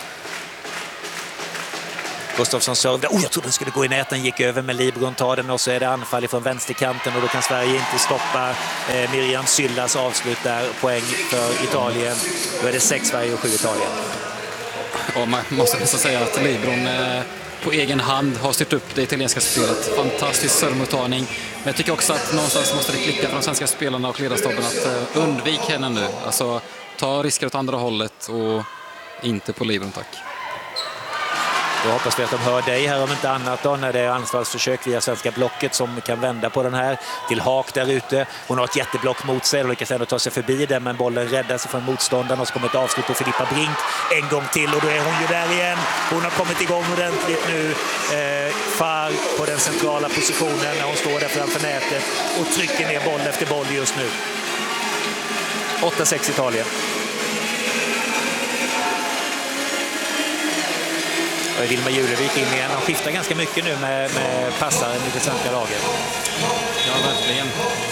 Gustafsson servade. Oh, jag trodde den skulle gå i näten, gick över med Libron, tar den och så är det anfall från vänsterkanten och då kan Sverige inte stoppa eh, Miriam Syllas avslut där. Poäng för Italien. Då är det sex Sverige och sju Italien. Och man måste nästan säga att Libron eh, på egen hand har styrt upp det italienska spelet. Fantastisk servmottagning. Men jag tycker också att någonstans måste det klicka från de svenska spelarna och ledarstaben att eh, undvik henne nu. Alltså ta risker åt andra hållet och inte på Libron, tack. Då hoppas vi att de hör dig här om inte annat då, när det är anfallsförsök via svenska blocket som kan vända på den här till Haak där ute. Hon har ett jätteblock mot sig och lyckas ändå ta sig förbi den, men bollen räddas från motståndaren och så kommer ett avslut på Filippa Brink en gång till och då är hon ju där igen. Hon har kommit igång ordentligt nu. Eh, far på den centrala positionen när hon står där framför nätet och trycker ner boll efter boll just nu. åtta sex Italien. Och Vilma Julevik in igen. Han skiftar ganska mycket nu med, med passaren i det svenska laget. Ja, verkligen.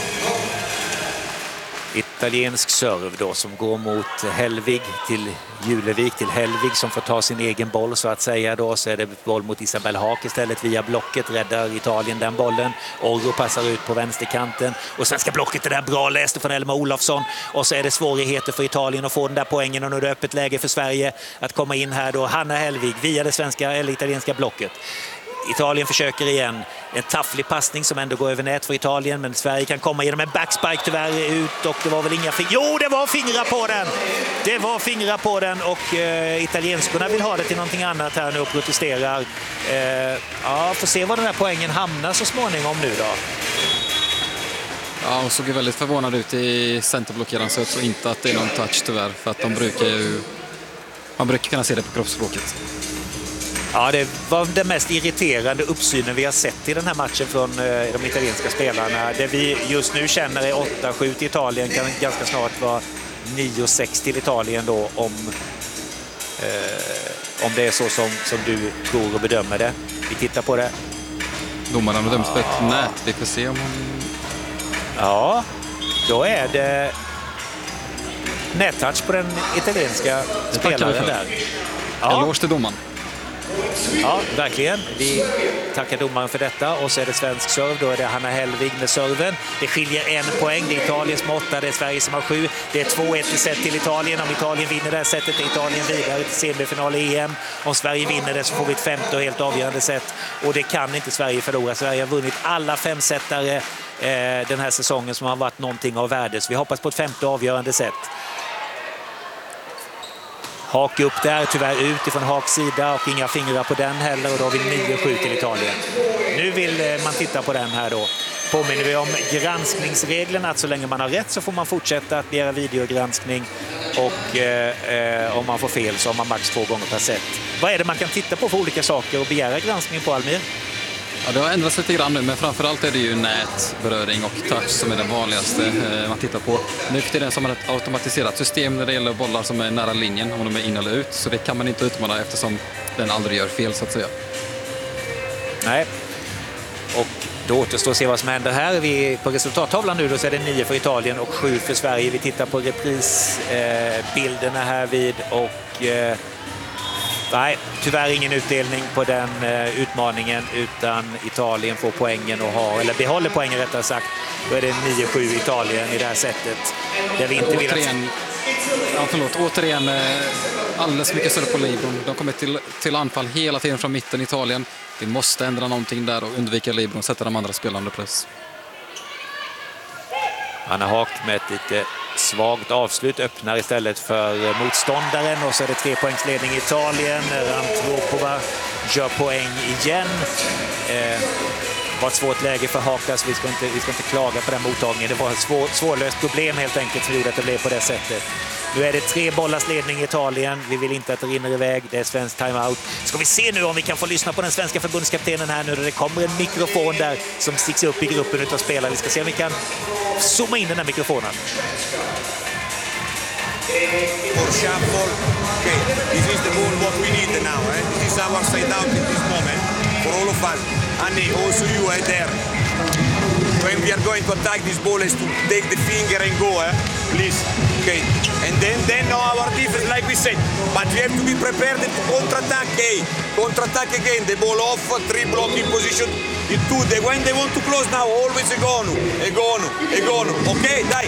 Italiensk serve då som går mot Hellvig till Julevik till Hellvig som får ta sin egen boll så att säga då. Så är det boll mot Isabelle Haak istället via blocket. Räddar Italien den bollen. Orgo passar ut på vänsterkanten. Och svenska blocket är där bra läst från Elma Olofsson. Och så är det svårigheter för Italien att få den där poängen och nu är det öppet läge för Sverige att komma in här då. Hanna Hellvig via det svenska eller italienska blocket. Italien försöker igen. En tafflig passning som ändå går över nät för Italien. Men Sverige kan komma genom en backspike tyvärr ut. Och det var väl inga fingrar. Jo, det var fingrar på den! Det var fingrar på den. Och eh, italienskorna vill ha det till någonting annat här nu och protesterar. Eh, ja, får se var den här poängen hamnar så småningom nu då. Ja, hon såg ju väldigt förvånad ut i centerblockeraren så jag tror inte att det är någon touch tyvärr. För att de brukar ju... Man brukar kunna se det på kroppsspråket. Ja, det var den mest irriterande uppsynen vi har sett i den här matchen från eh, de italienska spelarna. Det vi just nu känner är åtta sju till Italien kan ganska snart vara nio sex till Italien då om, eh, om det är så som, som du tror och bedömer det. Vi tittar på det. Domaren bedöms på ett nät. Vi får se om hon... Ja, då är det nättouch på den italienska spelaren där. Ja. Eloge till domaren. Ja, verkligen. Vi tackar domaren för detta. Och så är det svensk serve. Då är det Hanna Hellvig med serven. Det skiljer en poäng. Det är Italien som har åtta. Det är Sverige som har sju. Det är två ett i set till Italien. Om Italien vinner det här setet är Italien vidare till semifinal i E M. Om Sverige vinner det så får vi ett femte och helt avgörande set. Och det kan inte Sverige förlora. Sverige har vunnit alla fem setare eh, den här säsongen som har varit någonting av värde. Så vi hoppas på ett femte avgörande set. Haak upp där, tyvärr ut ifrån Haaks sida och inga fingrar på den heller och då har vi nio sju till Italien. Nu vill man titta på den här då. Påminner vi om granskningsreglerna att så länge man har rätt så får man fortsätta att begära videogranskning och eh, om man får fel så har man max två gånger per set. Vad är det man kan titta på för olika saker och begära granskning på, Almir? Ja, det har ändrats lite grann nu, men framförallt är det ju nät, beröring och touch som är den vanligaste eh, man tittar på. Nu för tiden som är ett automatiserat system när det gäller bollar som är nära linjen, om de är in eller ut. Så det kan man inte utmana eftersom den aldrig gör fel så att säga. Nej, och då återstår att se vad som händer här. Vi på resultattavlan nu då så är det nio för Italien och sju för Sverige. Vi tittar på reprisbilderna eh, här vid och... Eh, Nej, tyvärr ingen utdelning på den eh, utmaningen utan Italien får poängen och har, eller behåller poängen rättare sagt. Då är det nio sju Italien i det här sättet. Där vi inte återigen, vill att... ja, förlåt, återigen eh, alldeles mycket större på Libron. De kommer till, till anfall hela tiden från mitten i Italien. Vi måste ändra någonting där och undvika Libron och sätta de andra spelarna under press. Anna Haak med ett lite svagt avslut öppnar istället för motståndaren och så är det tre poängsledning i Italien. Antropova gör poäng igen. Eh, var ett svårt läge för Haak, så vi ska inte, vi ska inte klaga på den mottagningen. Det var ett svår, svårlöst problem helt enkelt som gjorde att det blev på det sättet. Nu är det tre bollars ledning i Italien. Vi vill inte att det rinner iväg. Det är svensk timeout. Ska vi se nu om vi kan få lyssna på den svenska förbundskaptenen här nu. Det kommer en mikrofon där som sticks upp i gruppen utav spelare. Vi ska se om vi kan zooma in den här mikrofonen. for shuffle. Okay, this is the ball what we need now. Eh? This is our side out in this moment for all of us. Annie, also you are there. When we are going to attack this ball is to take the finger and go, eh? Please. Okay. And then then our defense, like we said. But we have to be prepared to counter-attack. Okay? Counter-attack again. The ball off, three blocking position. The two, they, when they want to close now, always Egonu, Egonu, Egonu. Okay, dai.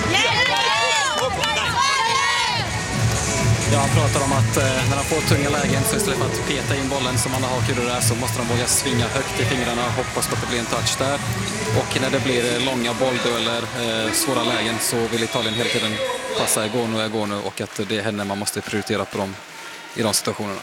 Ja, han pratar om att eh, när han får tunga lägen så istället för att peta in bollen som han har kul där så måste de våga svinga högt i fingrarna och hoppas på att det blir en touch där. Och när det blir långa bolldueller, eh, svåra lägen så vill Italien hela tiden passa Egonu och Egonu och att det är henne man måste prioritera på dem i de situationerna.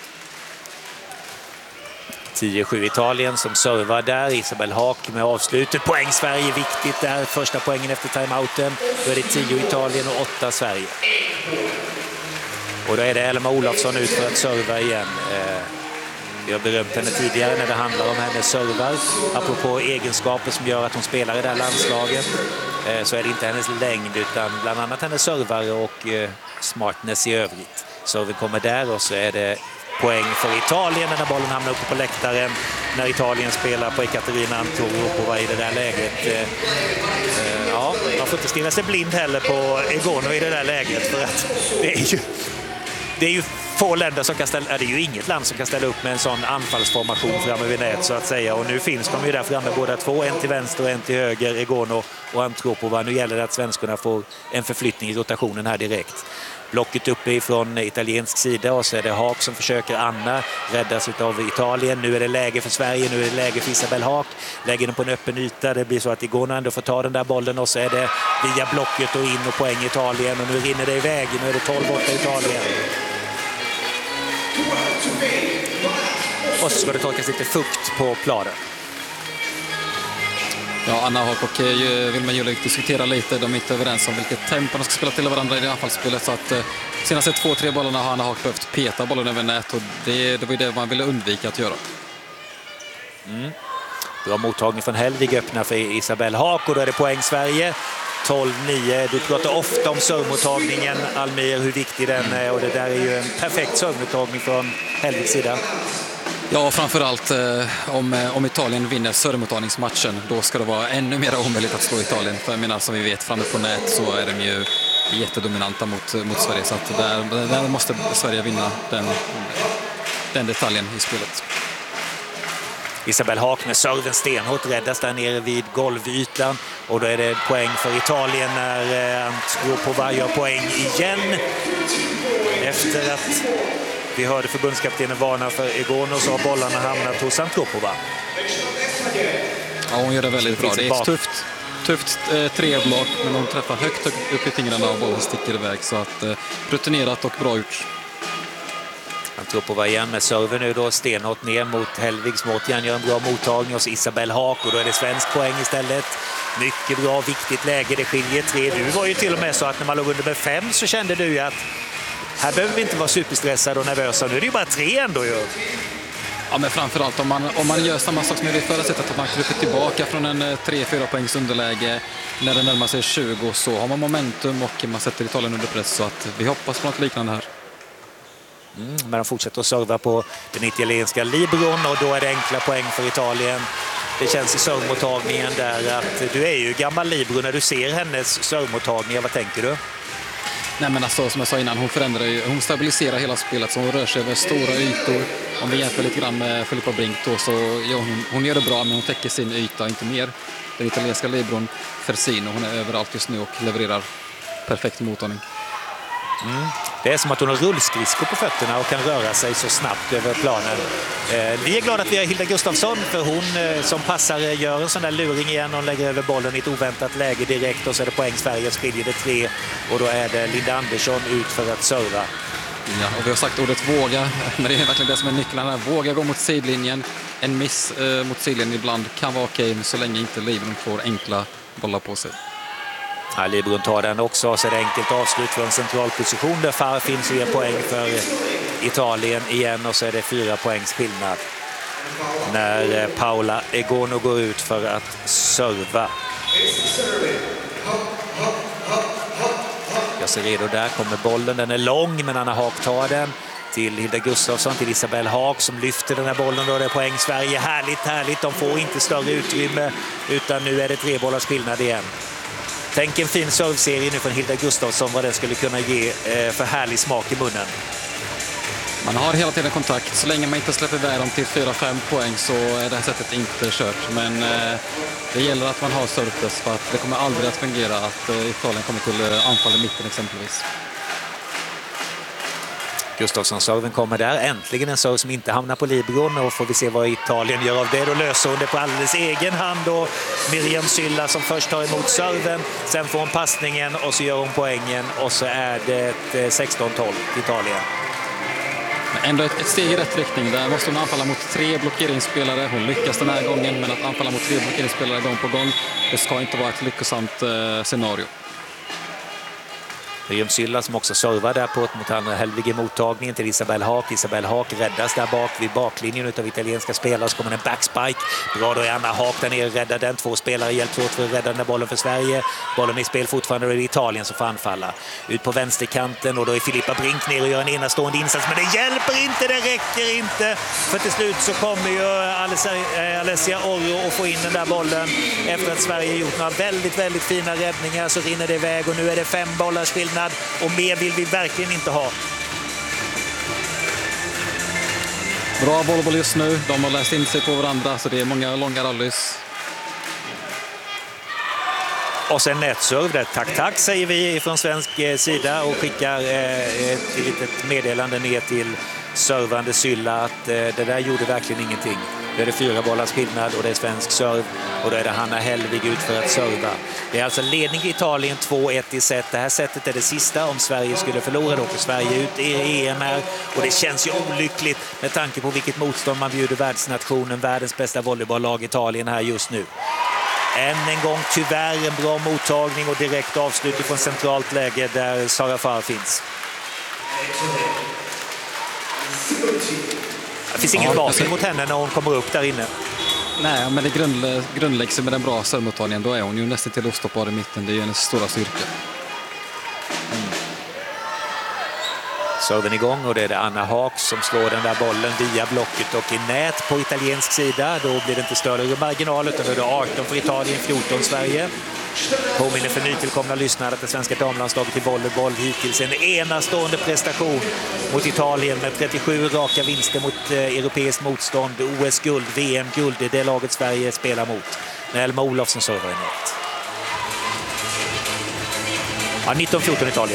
tio sju Italien som servar där. Isabel Haak med avslutet. Poäng Sverige, viktigt där. Första poängen efter timeouten. Då är det tio Italien och åtta Sverige. Och då är det Elma Olofsson ut för att serva igen. Eh, vi har berömt henne tidigare när det handlar om hennes servar. Apropå egenskaper som gör att hon spelar i det här landslaget eh, så är det inte hennes längd utan bland annat hennes servar och eh, smartness i övrigt. Serven kommer där och så är det poäng för Italien när bollen hamnar uppe på läktaren. När Italien spelar på Ekaterina Antropova i det där läget. Eh, eh, ja, man får inte stirra sig blind heller på Egonu i det där läget för att det är ju... Det är ju få länder som kan ställa, det är ju inget land som kan ställa upp med en sån anfallsformation framme vid nät så att säga. Och nu finns de ju där framme båda två, en till vänster och en till höger, Egonu och Antropova. Nu gäller det att svenskarna får en förflyttning i rotationen här direkt. Blocket uppe ifrån italiensk sida och så är det Haak som försöker. Anna räddas av Italien. Nu är det läge för Sverige, nu är det läge för Isabel Haak. Lägger den på en öppen yta. Det blir så att Egonu ändå får ta den där bollen och så är det via blocket och in och poäng Italien. Och nu rinner det iväg, nu är det tolv åtta Italien. Och så ska det torkas lite fukt på planen. Ja, Anna Haak och Vilma Julik diskuterar lite. De är inte överens om vilket tempo de ska spela till varandra i det anfallsspelet. Så att eh, senaste två, tre bollarna har Anna Haak behövt peta bollen över nät. Och det, det var ju det man ville undvika att göra. Mm. Bra mottagning från Helvig öppnar för Isabel Haak och då är det poäng Sverige. tolv nio. Du pratar ofta om servmottagningen, Almir, hur viktig den är. Och det där är ju en perfekt servmottagning från Helvigs sida. Ja, framförallt eh, om, eh, om Italien vinner servemottagningsmatchen, då ska det vara ännu mer omöjligt att slå Italien. För jag menar, som vi vet, framme på nät så är de ju jättedominanta mot, mot Sverige. Så att där, där måste Sverige vinna den, den detaljen i spelet. Isabel Haak med serven stenhårt räddas där nere vid golvytan. Och då är det poäng för Italien när eh, Antropova gör poäng igen. Efter att vi hörde förbundskaptenen varna för Egonu så har bollarna hamnat hos Antropova. Ja, hon gör det väldigt bra. Det är ett tufft, tufft eh, treblock, men hon träffar högt upp i fingrarna och bollen sticker iväg. Så att eh, rutinerat och bra gjort. Antropova igen med serven nu då stenhårt ner mot Helvigs Mårtian gör en bra mottagning hos Isabel Haak och då är det svensk poäng istället. Mycket bra, viktigt läge, det skiljer tre. Du var ju till och med så att när man låg under med fem så kände du att här behöver vi inte vara superstressade och nervösa. Nu är det ju bara tre ändå ju. Ja, men framförallt om man, om man gör samma sak som i det förra sättet, att man kryper tillbaka från en tre fyra poängs underläge när det närmar sig tjugo, så har man momentum och man sätter Italien under press, så att vi hoppas på något liknande här. Mm, men de fortsätter att serva på den italienska libron och då är det enkla poäng för Italien. Det känns i servmottagningen där att du är ju gammal libro. När du ser hennes servmottagningar, vad tänker du? Nej, men alltså, som jag sa innan, hon förändrar ju, hon stabiliserar hela spelet, så hon rör sig över stora ytor. Om vi jämför lite grann med Filippa Brink då, så ja, hon, hon gör det bra, men hon täcker sin yta, inte mer. Den italienska libron Fersino, hon är överallt just nu och levererar perfekt mottagning. Mm. Det är som att hon har rullskridskor på fötterna och kan röra sig så snabbt över planen. Eh, vi är glada att vi har Hilda Gustafsson, för hon eh, som passar gör en sån där luring igen och lägger över bollen i ett oväntat läge direkt och så är det poäng Sverige, skiljer det tre och då är det Linda Andersson ut för att serva. Ja, och vi har sagt ordet våga, men det är verkligen det som är nyckeln här. Våga gå mot sidlinjen. En miss eh, mot sidlinjen ibland kan vara okej, men så länge inte Libron får enkla bollar på sig. Ja, Libron tar den också, så är det enkelt avslut från en central position där Far finns och ger poäng för Italien igen och så är det fyra poängs skillnad när Paola Egonu går ut för att serva. Jag sig redo. Där kommer bollen, den är lång men Anna Haak tar den. Till Hilda Gustafsson, till Isabelle Haak som lyfter den här bollen. Då är det poäng Sverige. Härligt, härligt. De får inte större utrymme utan nu är det tre bollars skillnad igen. Tänk en fin serveserie nu från Hilda Gustafsson, vad den skulle kunna ge eh, för härlig smak i munnen. Man har hela tiden kontakt. Så länge man inte släpper iväg dem till fyra fem poäng så är det här sättet inte kört. Men eh, det gäller att man har service för att det kommer aldrig att fungera att eh, Italien kommer till eh, anfall i mitten exempelvis. Gustafsson-serven kommer där. Äntligen en serv som inte hamnar på libron och får vi se vad Italien gör av det. Då löser hon det på alldeles egen hand och Miriam Sylla som först tar emot serven, sen får hon passningen och så gör hon poängen och så är det sexton tolv Italien. Men ändå ett, ett steg i rätt riktning. Där måste hon anfalla mot tre blockeringsspelare. Hon lyckas den här gången, men att anfalla mot tre blockeringsspelare gång på gång, det ska inte vara ett lyckosamt eh, scenario. Miriam Sylla som också servar där på mot Anna Hellvig i mottagningen till Isabelle Haak. Isabelle Haak räddas där bak vid baklinjen utav italienska spelare. Så kommer en backspike. Bra då är Anna Haak där nere, räddar den. Två spelare hjälps åt för att rädda den där bollen för Sverige. Bollen är i spel fortfarande och det är Italien som får anfalla. Ut på vänsterkanten och då är Filippa Brink ner och gör en enastående insats. Men det hjälper inte, det räcker inte. För till slut så kommer ju Alessia Orro att få in den där bollen. Efter att Sverige gjort några väldigt, väldigt fina räddningar så rinner det iväg och nu är det fem bollars skillnad. Och mer vill vi verkligen inte ha. Bra volleyboll just nu. De har läst in sig på varandra så det är många långa rallys. Och sen nätserv där. Tack, tack säger vi från svensk sida och skickar eh, ett litet meddelande ner till servande Sylla att eh, det där gjorde verkligen ingenting. Då är det fyra bollars skillnad och det är svensk serv och då är det Hanna Hellvig ut för att serva. Det är alltså ledning i Italien två ett i set. Det här setet är det sista. Om Sverige skulle förlora då åker Sverige ut i E M här och det känns ju olyckligt med tanke på vilket motstånd man bjuder världsnationen, världens bästa volleybolllag Italien här just nu. Än en gång tyvärr en bra mottagning och direkt avslut från centralt läge där Sara Farr finns. Det finns ingen ja, vapen mot henne när hon kommer upp där inne. Nej, men det grundlä grundläggs med den bra servmottagningen. Då är hon ju nästan till ostoppbar i mitten. Det är ju hennes stora styrka. Mm. Serven igång och det är det Anna Haak som slår den där bollen via blocket och i nät på italiensk sida. Då blir det inte större marginal utan då är det arton för Italien, fjorton Sverige. Påminner för nytillkomna lyssnare att det svenska damlandslaget i volleyboll hittills en enastående prestation mot Italien med trettiosju raka vinster mot eh, europeiskt motstånd. O S-guld, V M-guld, det är det laget Sverige spelar mot. När Elma Olofsson servar i nät. Ja, nitton fjorton Italien.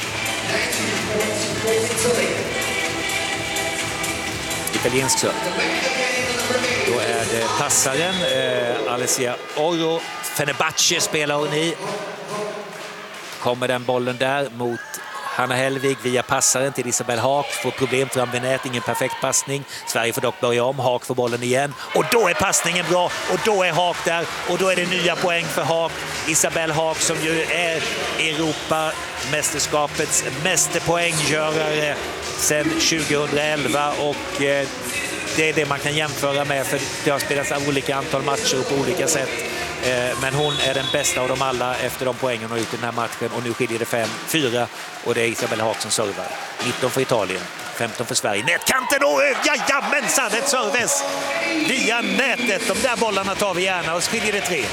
Italiensk serv. Då är det passaren eh, Alessia Orro. Fenerbahce spelar hon i. Kommer den bollen där mot Hanna Hellvig via passaren till Isabelle Haak. Får problem fram vid nät, ingen perfekt passning. Sverige får dock börja om, Haak får bollen igen. Och då är passningen bra och då är Haak där. Och då är det nya poäng för Haak. Isabelle Haak som ju är Europamästerskapets mästerpoänggörare sedan tjugohundraelva och eh, det är det man kan jämföra med för det har spelats av olika antal matcher på olika sätt. Men hon är den bästa av dem alla efter de poängen hon har gjort i den här matchen. Och nu skiljer det fem fyra och det är Isabelle Haak som servar. nitton för Italien, femton för Sverige. Nätkanten och jajamensan, ett service via nätet. De där bollarna tar vi gärna och så skiljer det tre.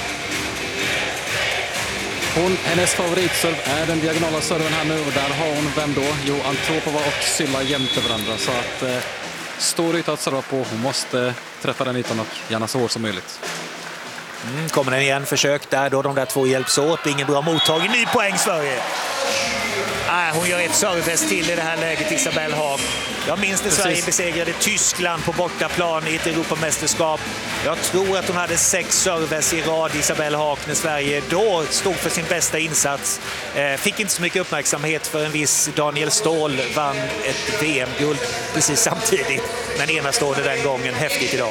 Hon, hennes favoritserv är den diagonala serven här nu och där har hon vem då? Jo, Antropova och Sylla jämte varandra. Så att eh, stor yta att serva på. Hon måste träffa den ytan och gärna så hårt som möjligt. Mm, kommer den igen, försök där då de där två hjälps åt. Ingen bra mottagning, ny poäng Sverige. Ah, hon gör ett service till i det här läget, Isabelle Haak. Jag minns när Sverige besegrade Tyskland på bortaplan i ett Europamästerskap. Jag tror att hon hade sex service i rad, Isabelle Haak, när Sverige då stod för sin bästa insats. Eh, fick inte så mycket uppmärksamhet för en viss Daniel Ståhl vann ett V M-guld precis samtidigt. Men enastående den gången, häftigt idag.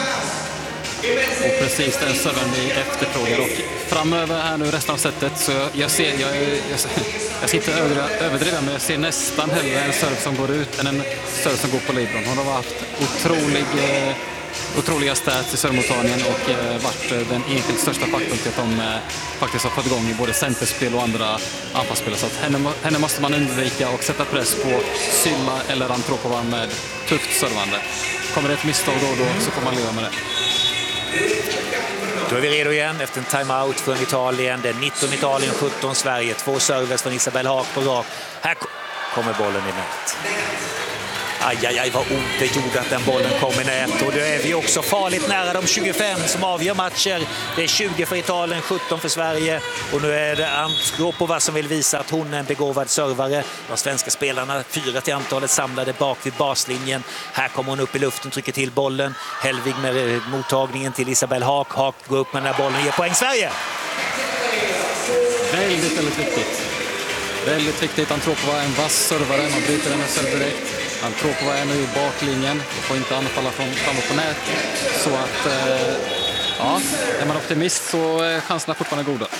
Och precis den serven vi efterfrågar och framöver här nu resten av sättet så jag ser jag, jag, jag sitter överdriven men jag ser nästan hellre en serv som går ut än en serv som går på libron. Hon har haft otrolig eh, otroliga stats i servemottagningen och eh, varit den enskilt största faktorn till att de eh, faktiskt har fått igång i både centerspel och andra anfallsspel. Så att henne, henne måste man undvika och sätta press på Sylla eller Antropova med tufft servande. Kommer det ett misstag då och då så får man leva med det. Då är vi redo igen efter en timeout från Italien. Det är nitton Italien, sjutton Sverige. Två servers från Isabel Haak på rak. Här kommer bollen i nät. Aj, aj, aj, vad ont det gjorde att den bollen kom i nät. Och då är vi också farligt nära de tjugofem som avgör matcher. Det är tjugo för Italien, sjutton för Sverige. Och nu är det Antropova som vill visa att hon är en begåvad servare. De svenska spelarna, fyra till antalet, samlade bak vid baslinjen. Här kommer hon upp i luften, trycker till bollen. Hellvig med mottagningen till Isabel Haak. Haak går upp med den här bollen och ger poäng Sverige. Väldigt, väldigt viktigt. Väldigt viktigt. Antropova är en vass servare. Man bryter den och server direkt. Antropova är nu i baklinjen och får inte anfalla från framåt på nät. Så att, eh, ja, är man optimist så är chanserna fortfarande goda.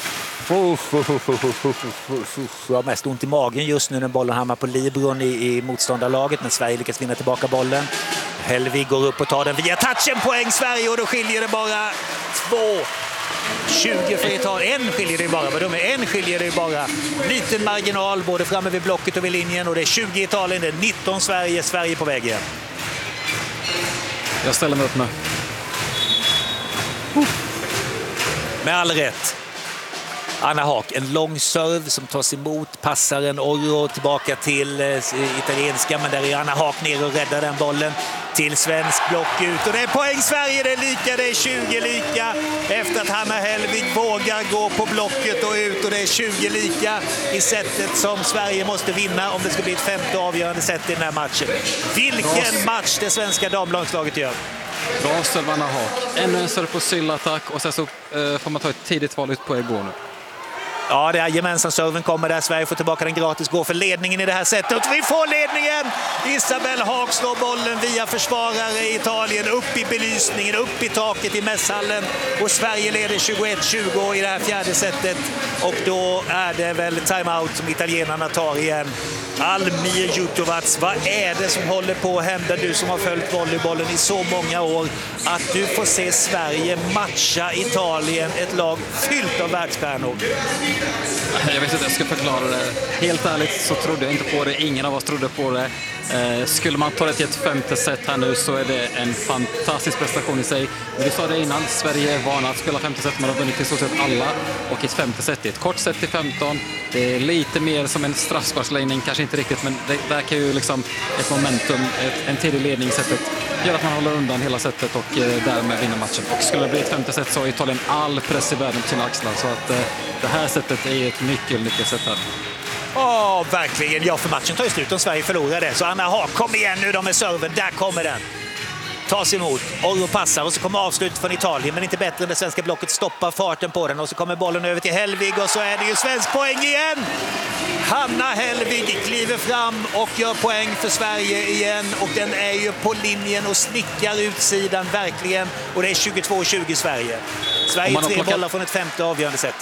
Jag har mest ont i magen just nu när bollen hamnar på Libron i, i motståndarlaget, men Sverige lyckas vinna tillbaka bollen. Hellvig går upp och tar den via touchen, poäng Sverige, och då skiljer det bara två. tjugo för Italien. En skiljer det bara. Vad de är. En skiljer det bara. Liten marginal både framme vid blocket och vid linjen. Och det är tjugo Italien. Det är nitton Sverige. Sverige på väg igen. Jag ställer mig upp med. Med all rätt. Anna Haak, en lång serv som tas emot, passar en Oro tillbaka till eh, italienska, men där är Anna Haak ner och räddar den bollen till svensk block ut. Och det är poäng Sverige, det är lika, det är tjugo lika efter att Hanna Hellvig vågar gå på blocket och ut, och det är tjugo lika i sättet som Sverige måste vinna om det ska bli ett femte avgörande sätt i den här matchen. Vilken match det svenska damlandslaget gör! Bra serv Anna Haak. Ännu en serv på Sylla-attack och sen så eh, får man ta ett tidigt val ut på Ego nu. Ja, det är gemensam serven kommer där. Sverige får tillbaka den gratis, går för ledningen i det här sättet. Vi får ledningen! Isabel Haak slår bollen via försvarare i Italien upp i belysningen, upp i taket i mässhallen. Och Sverige leder tjugoett tjugo i det här fjärde sättet. Och då är det väl timeout som italienarna tar igen. Almir Jutovac, vad är det som håller på att hända, du som har följt volleybollen i så många år, att du får se Sverige matcha Italien, ett lag fyllt av världsstjärnor? Jag vet inte, jag ska förklara det. Helt ärligt så trodde jag inte på det, ingen av oss trodde på det. Eh, skulle man ta det till ett femte set här nu så är det en fantastisk prestation i sig. Men vi sa det innan, Sverige är vana att spela femte set, man har vunnit i så sett alla. Och ett femte set är ett kort set till femton. Det är lite mer som en straffsparksläggning, kanske inte riktigt, men det verkar ju liksom ett momentum, ett, en tidig ledning i setet gör att man håller undan hela setet och eh, därmed vinner matchen. Och skulle det bli ett femte set så har Italien all press i världen på sina axlar, så att eh, det här setet är ett nyckel, nyckelset här. Ja, oh, verkligen. Ja, för matchen tar ju slut om Sverige förlorar det. Så Anna Haak, kom igen nu, de är serven. Där kommer den. Tas emot. Oro passar och så kommer avslutet från Italien. Men inte bättre än det svenska blocket stoppar farten på den. Och så kommer bollen över till Hellvig och så är det ju svensk poäng igen. Hanna Hellvig kliver fram och gör poäng för Sverige igen. Och den är ju på linjen och snickar utsidan verkligen. Och det är tjugotvå tjugo Sverige. Sverige tre plockat... bollar från ett femte avgörande sätt.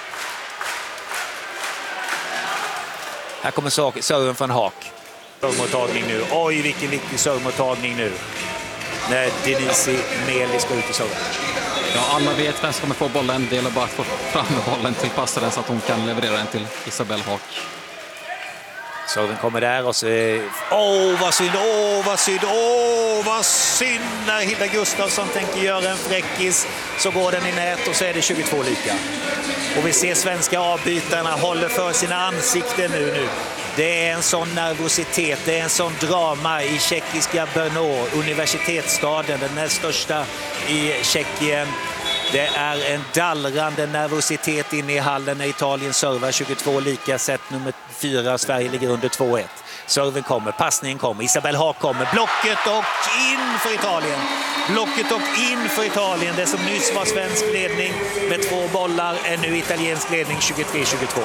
Här kommer serven från Haak. Servmottagning nu. Oj, vilken viktig servmottagning nu. När Denisi Meli ska ut i serven. Ja, alla vet vem som kommer få bollen. Det gäller bara att få fram bollen till passaren så att hon kan leverera den till Isabel Haak. Serven kommer där och så... Åh, vad synd! Åh, vad synd! Åh, vad synd! När Hilda Gustafsson tänker göra en fräckis så går den i nät och så är det tjugotvå lika. Och vi ser svenska avbytarna håller för sina ansikten nu nu. Det är en sån nervositet, det är en sån drama i tjeckiska Brno, universitetsstaden, den näst största i Tjeckien. Det är en dallrande nervositet inne i hallen när Italien servar tjugotvå lika, set nummer fyra. Sverige ligger under två ett. Serven kommer, passningen kommer, Isabel Haak kommer, blocket och in för Italien. Blocket och in för Italien. Det som nyss var svensk ledning med två bollar är nu italiensk ledning tjugotre tjugotvå.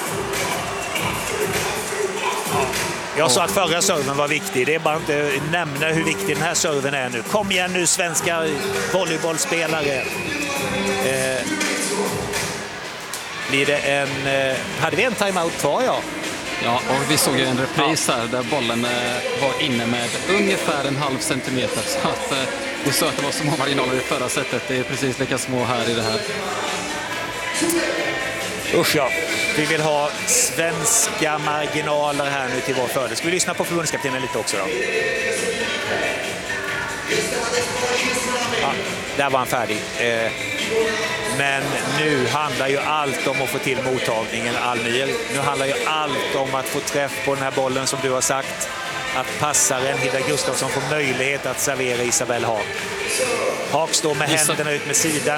Jag sa att förra serven var viktig. Det är bara inte att nämna hur viktig den här serven är nu. Kom igen nu, svenska volleybollspelare. Eh, blir det en... Eh, hade vi en timeout kvar, ja? Ja, och vi såg ju en repris här där bollen var inne med ungefär en halv centimeter. Så att Du sa att det var små marginaler i förra sättet. Det är precis lika små här i det här. Usch ja, vi vill ha svenska marginaler här nu till vår fördel. Ska vi lyssna på förbundskaptenen lite också då? Ja, där var han färdig. Eh, men nu handlar ju allt om att få till mottagningen, Almir. Nu handlar ju allt om att få träff på den här bollen som du har sagt. Att passaren, Hilda Gustafsson, får möjlighet att servera Isabelle Haag. Haag står med händerna ut med sidan